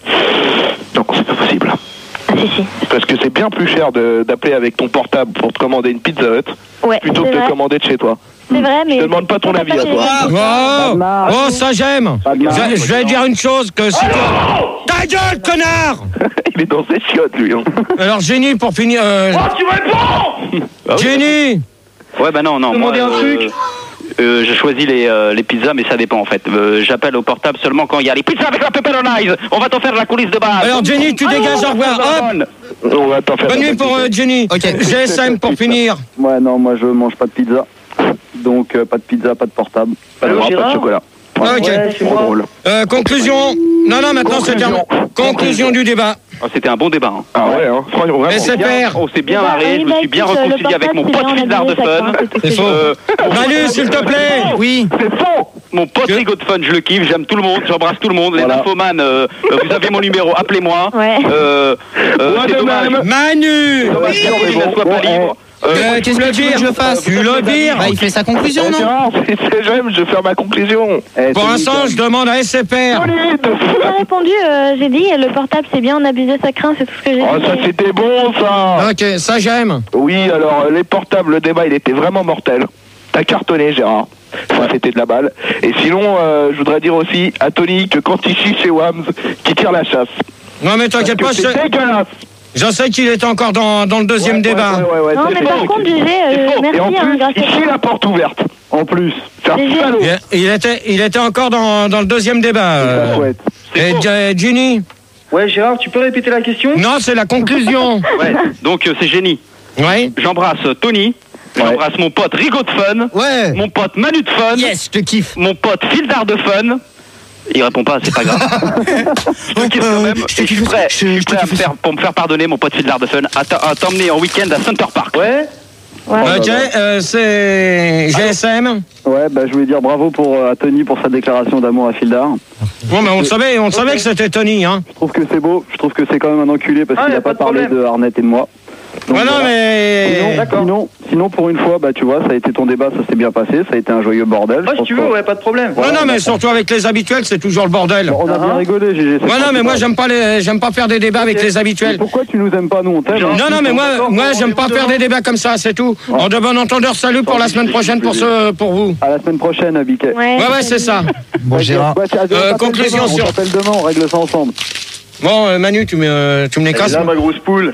Non, c'est pas possible. Ah, si, si. Parce que c'est bien plus cher de- d'appeler avec ton portable pour te commander une Pizza Hut Ouais, plutôt c'est que de vrai. commander de chez toi. C'est vrai, mais. Je te demande pas ton T'as avis à fait toi. les- Oh, marre. oh ça j'aime. Pas de marre. Je, je vais dire une chose que si toi... Ta gueule, connard. Il est dans ses chiottes, lui. Hein. Alors Jenny pour finir. Euh... tu réponds Jenny. Ouais, bah non, non. Moi, Demander un euh, truc. euh, je choisis les, euh, les pizzas, mais ça dépend en fait. Euh, J'appelle au portable seulement quand il y a les pizzas avec la pepperonize. On va t'en faire la coulisse de base. Alors Jenny, tu dégages, au revoir. Hop. On va t'en faire. Bonne nuit pour euh, Jenny. Ok. G S M pour finir. Ouais, non, moi je mange pas de pizza. Donc euh, pas de pizza, pas de portable. Pas de Allô, pas de Gérard chocolat. Ah, ok. C'est trop drôle. Euh, conclusion. Non, non, maintenant c'est terminé. Conclusion du débat. Oh, c'était un bon débat. Hein. Ah ouais, hein. Franchement, vraiment. S C P R. On s'est bien Bah, marré, oui, je me bah, suis bien écoute, le réconcilié avec mon portable, pote c'est bien, Fildard on de a dit, ça Fun. craint, c'est tout, C'est faux. Euh, Manu, s'il te plaît. Oui. C'est faux. Mon pote Que- Rigo de Fun, je le kiffe, j'aime tout le monde, j'embrasse tout le monde. Les Voilà. infomanes, euh, euh, vous avez mon numéro, appelez-moi. Ouais. Euh, euh, Ouais, c'est de dommage. même. Manu. Dommage que mais Céline ne bon, soit bon, pas libre. Euh, Euh, Qu'est-ce que tu veux que je le fasse? Tu le vires. Bah, il fait sa conclusion, Eh, non? Gérard, c'est- c'est- j'aime, je vais faire ma conclusion. Eh, Pour c'est l'instant, nickel. je demande à S C P R. J'ai répondu, euh, j'ai dit, le portable c'est bien, on abusait, ça craint, c'est tout ce que j'ai Oh, dit. ça c'était bon, ça. Ok, ça j'aime. Oui, alors euh, les portables, le débat, il était vraiment mortel. T'as cartonné, Gérard. Ça, c'était de la balle. Et sinon, euh, je voudrais dire aussi à Tony que quand il chie chez Wams, qu'il tire la chasse. Non mais t'inquiète pas, Parce je, que c'est dégueulasse. je sais qu'il est encore dans, dans le deuxième Ouais, débat. ouais, ouais, ouais, Non, c'est mais par faux. contre, G G, C'est euh, faux. merci, Et en hein, plus, grâce il à chie toi. la porte ouverte. En plus. C'est un G G. salaud. Il, il était, il était encore dans, dans le deuxième débat. euh. Ça souhaite. Et G- Ginny? Ouais, Gérard, tu peux répéter la question? Non, c'est la conclusion. Ouais, donc euh, c'est génie. Oui. J'embrasse Tony, j'embrasse mon pote Rigo de Fun, Ouais. mon pote Manu de Fun, Yes, je te kiffe. mon pote Fildard de Fun. Il répond pas, c'est pas grave. Je te kiffe quand même. je te Et je suis kiffe prêt, aussi. je suis Je te prêt à me kiffe faire, pour me faire pardonner mon pote Fildard de Fun à t'a- à t'emmener en week-end à Center Park. Ouais. Ouais. Ok, euh, c'est G S M. Ouais, bah je voulais dire bravo pour, euh, à Tony pour sa déclaration d'amour à Fildar. Bon, mais on le savait, on le savait que c'était Tony, hein. Je trouve que c'est beau, je trouve que c'est quand même un enculé parce Ah, qu'il y a n'a pas, pas de parlé problème. de Arnett et de moi. Donc, Ouais, non, voilà. mais. Sinon, sinon, sinon, pour une fois, bah tu vois, ça a été ton débat, ça s'est bien passé, ça a été un joyeux bordel. Ah, Je si pense tu veux, que- ouais, pas de problème. Non, non, mais surtout avec les habituels, c'est toujours le bordel. On a bien Ah. rigolé, G G. c'est Ouais, non, pas- mais moi, j'aime pas les, j'aime pas faire des débats avec les Mais habituels. pourquoi tu nous aimes pas, nous on t'aime hein. Non, non, mais moi, moi, j'aime pas faire des débats comme ça, c'est tout. En de bon entendeur, salut pour la semaine prochaine pour ce, pour vous. À la semaine prochaine, Biquet. Ouais, Ouais, ouais, c'est ça. Bon, Gérard. Ouais, tiens, on Euh, t'appelle conclusion demain, sur- On t'appelle demain, on règle ça ensemble. Bon, euh, Manu, tu me, euh, tu me les casses. Là, ma grosse poule.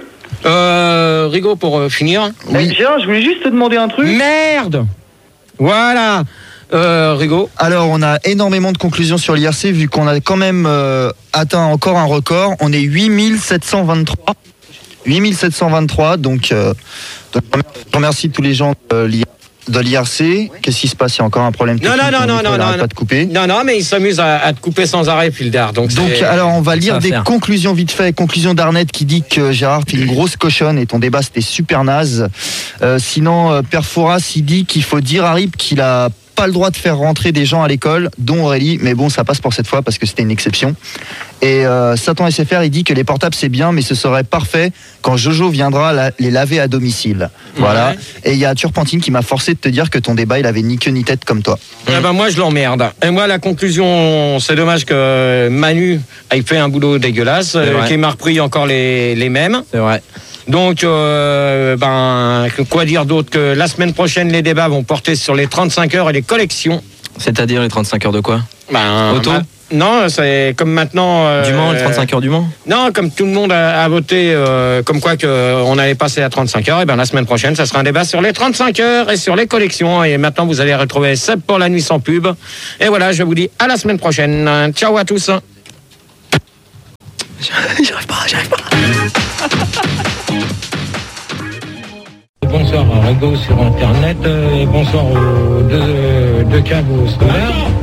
Euh, Rigo pour euh, finir. Eh, Gérard, je voulais juste te demander un truc. Merde. Voilà. Euh, Rigo. Alors, on a énormément de conclusions sur l'I R C, vu qu'on a quand même euh, atteint encore un record. On est huit mille sept cent vingt-trois. huit mille sept cent vingt-trois, donc, euh, donc je remercie tous les gens de l'I R C. De l'I R C, qu'est-ce qui se passe? Il y a encore un problème Non, technique, non, non, donc non, il non, arrête non. pas de couper. Non, non, mais il s'amuse à, à te couper sans arrêt, Fildar. Donc, Donc, c'est- alors, on va Ça lire va des faire. conclusions vite fait. Conclusion d'Arnett qui dit que Gérard, t'es une grosse cochonne et ton débat, c'était super naze. Euh, sinon, euh, Père Fouras, il dit qu'il faut dire à Rip qu'il a pas le droit de faire rentrer des gens à l'école, dont Aurélie, mais bon, ça passe pour cette fois parce que c'était une exception. Et euh, Satan S F R, il dit que les portables c'est bien, mais ce serait parfait quand Jojo viendra la, les laver à domicile. Voilà. Ouais. Et il y a Turpentine qui m'a forcé de te dire que ton débat, il avait ni queue ni tête comme toi. Eh ben moi je l'emmerde. Et moi la conclusion, c'est dommage que Manu ait fait un boulot dégueulasse, euh, qu'il m'a repris encore les, les mêmes. C'est vrai. Donc, euh, ben, quoi dire d'autre que la semaine prochaine, les débats vont porter sur les trente-cinq heures et les collections. C'est-à-dire les trente-cinq heures de quoi? Ben, Auto ma- Non, c'est comme maintenant... Euh, Du Mans, les trente-cinq heures du Mans? Non, comme tout le monde a, a voté, euh, comme quoi que euh, on allait passer à trente-cinq heures, et ben la semaine prochaine, ça sera un débat sur les trente-cinq heures et sur les collections. Et maintenant, vous allez retrouver Seb pour la nuit sans pub. Et voilà, je vous dis à la semaine prochaine. Ciao à tous. J'arrive pas, j'arrive pas. Bonsoir à Rago sur Internet, euh, bonsoir aux deux, deux câbles scolaires.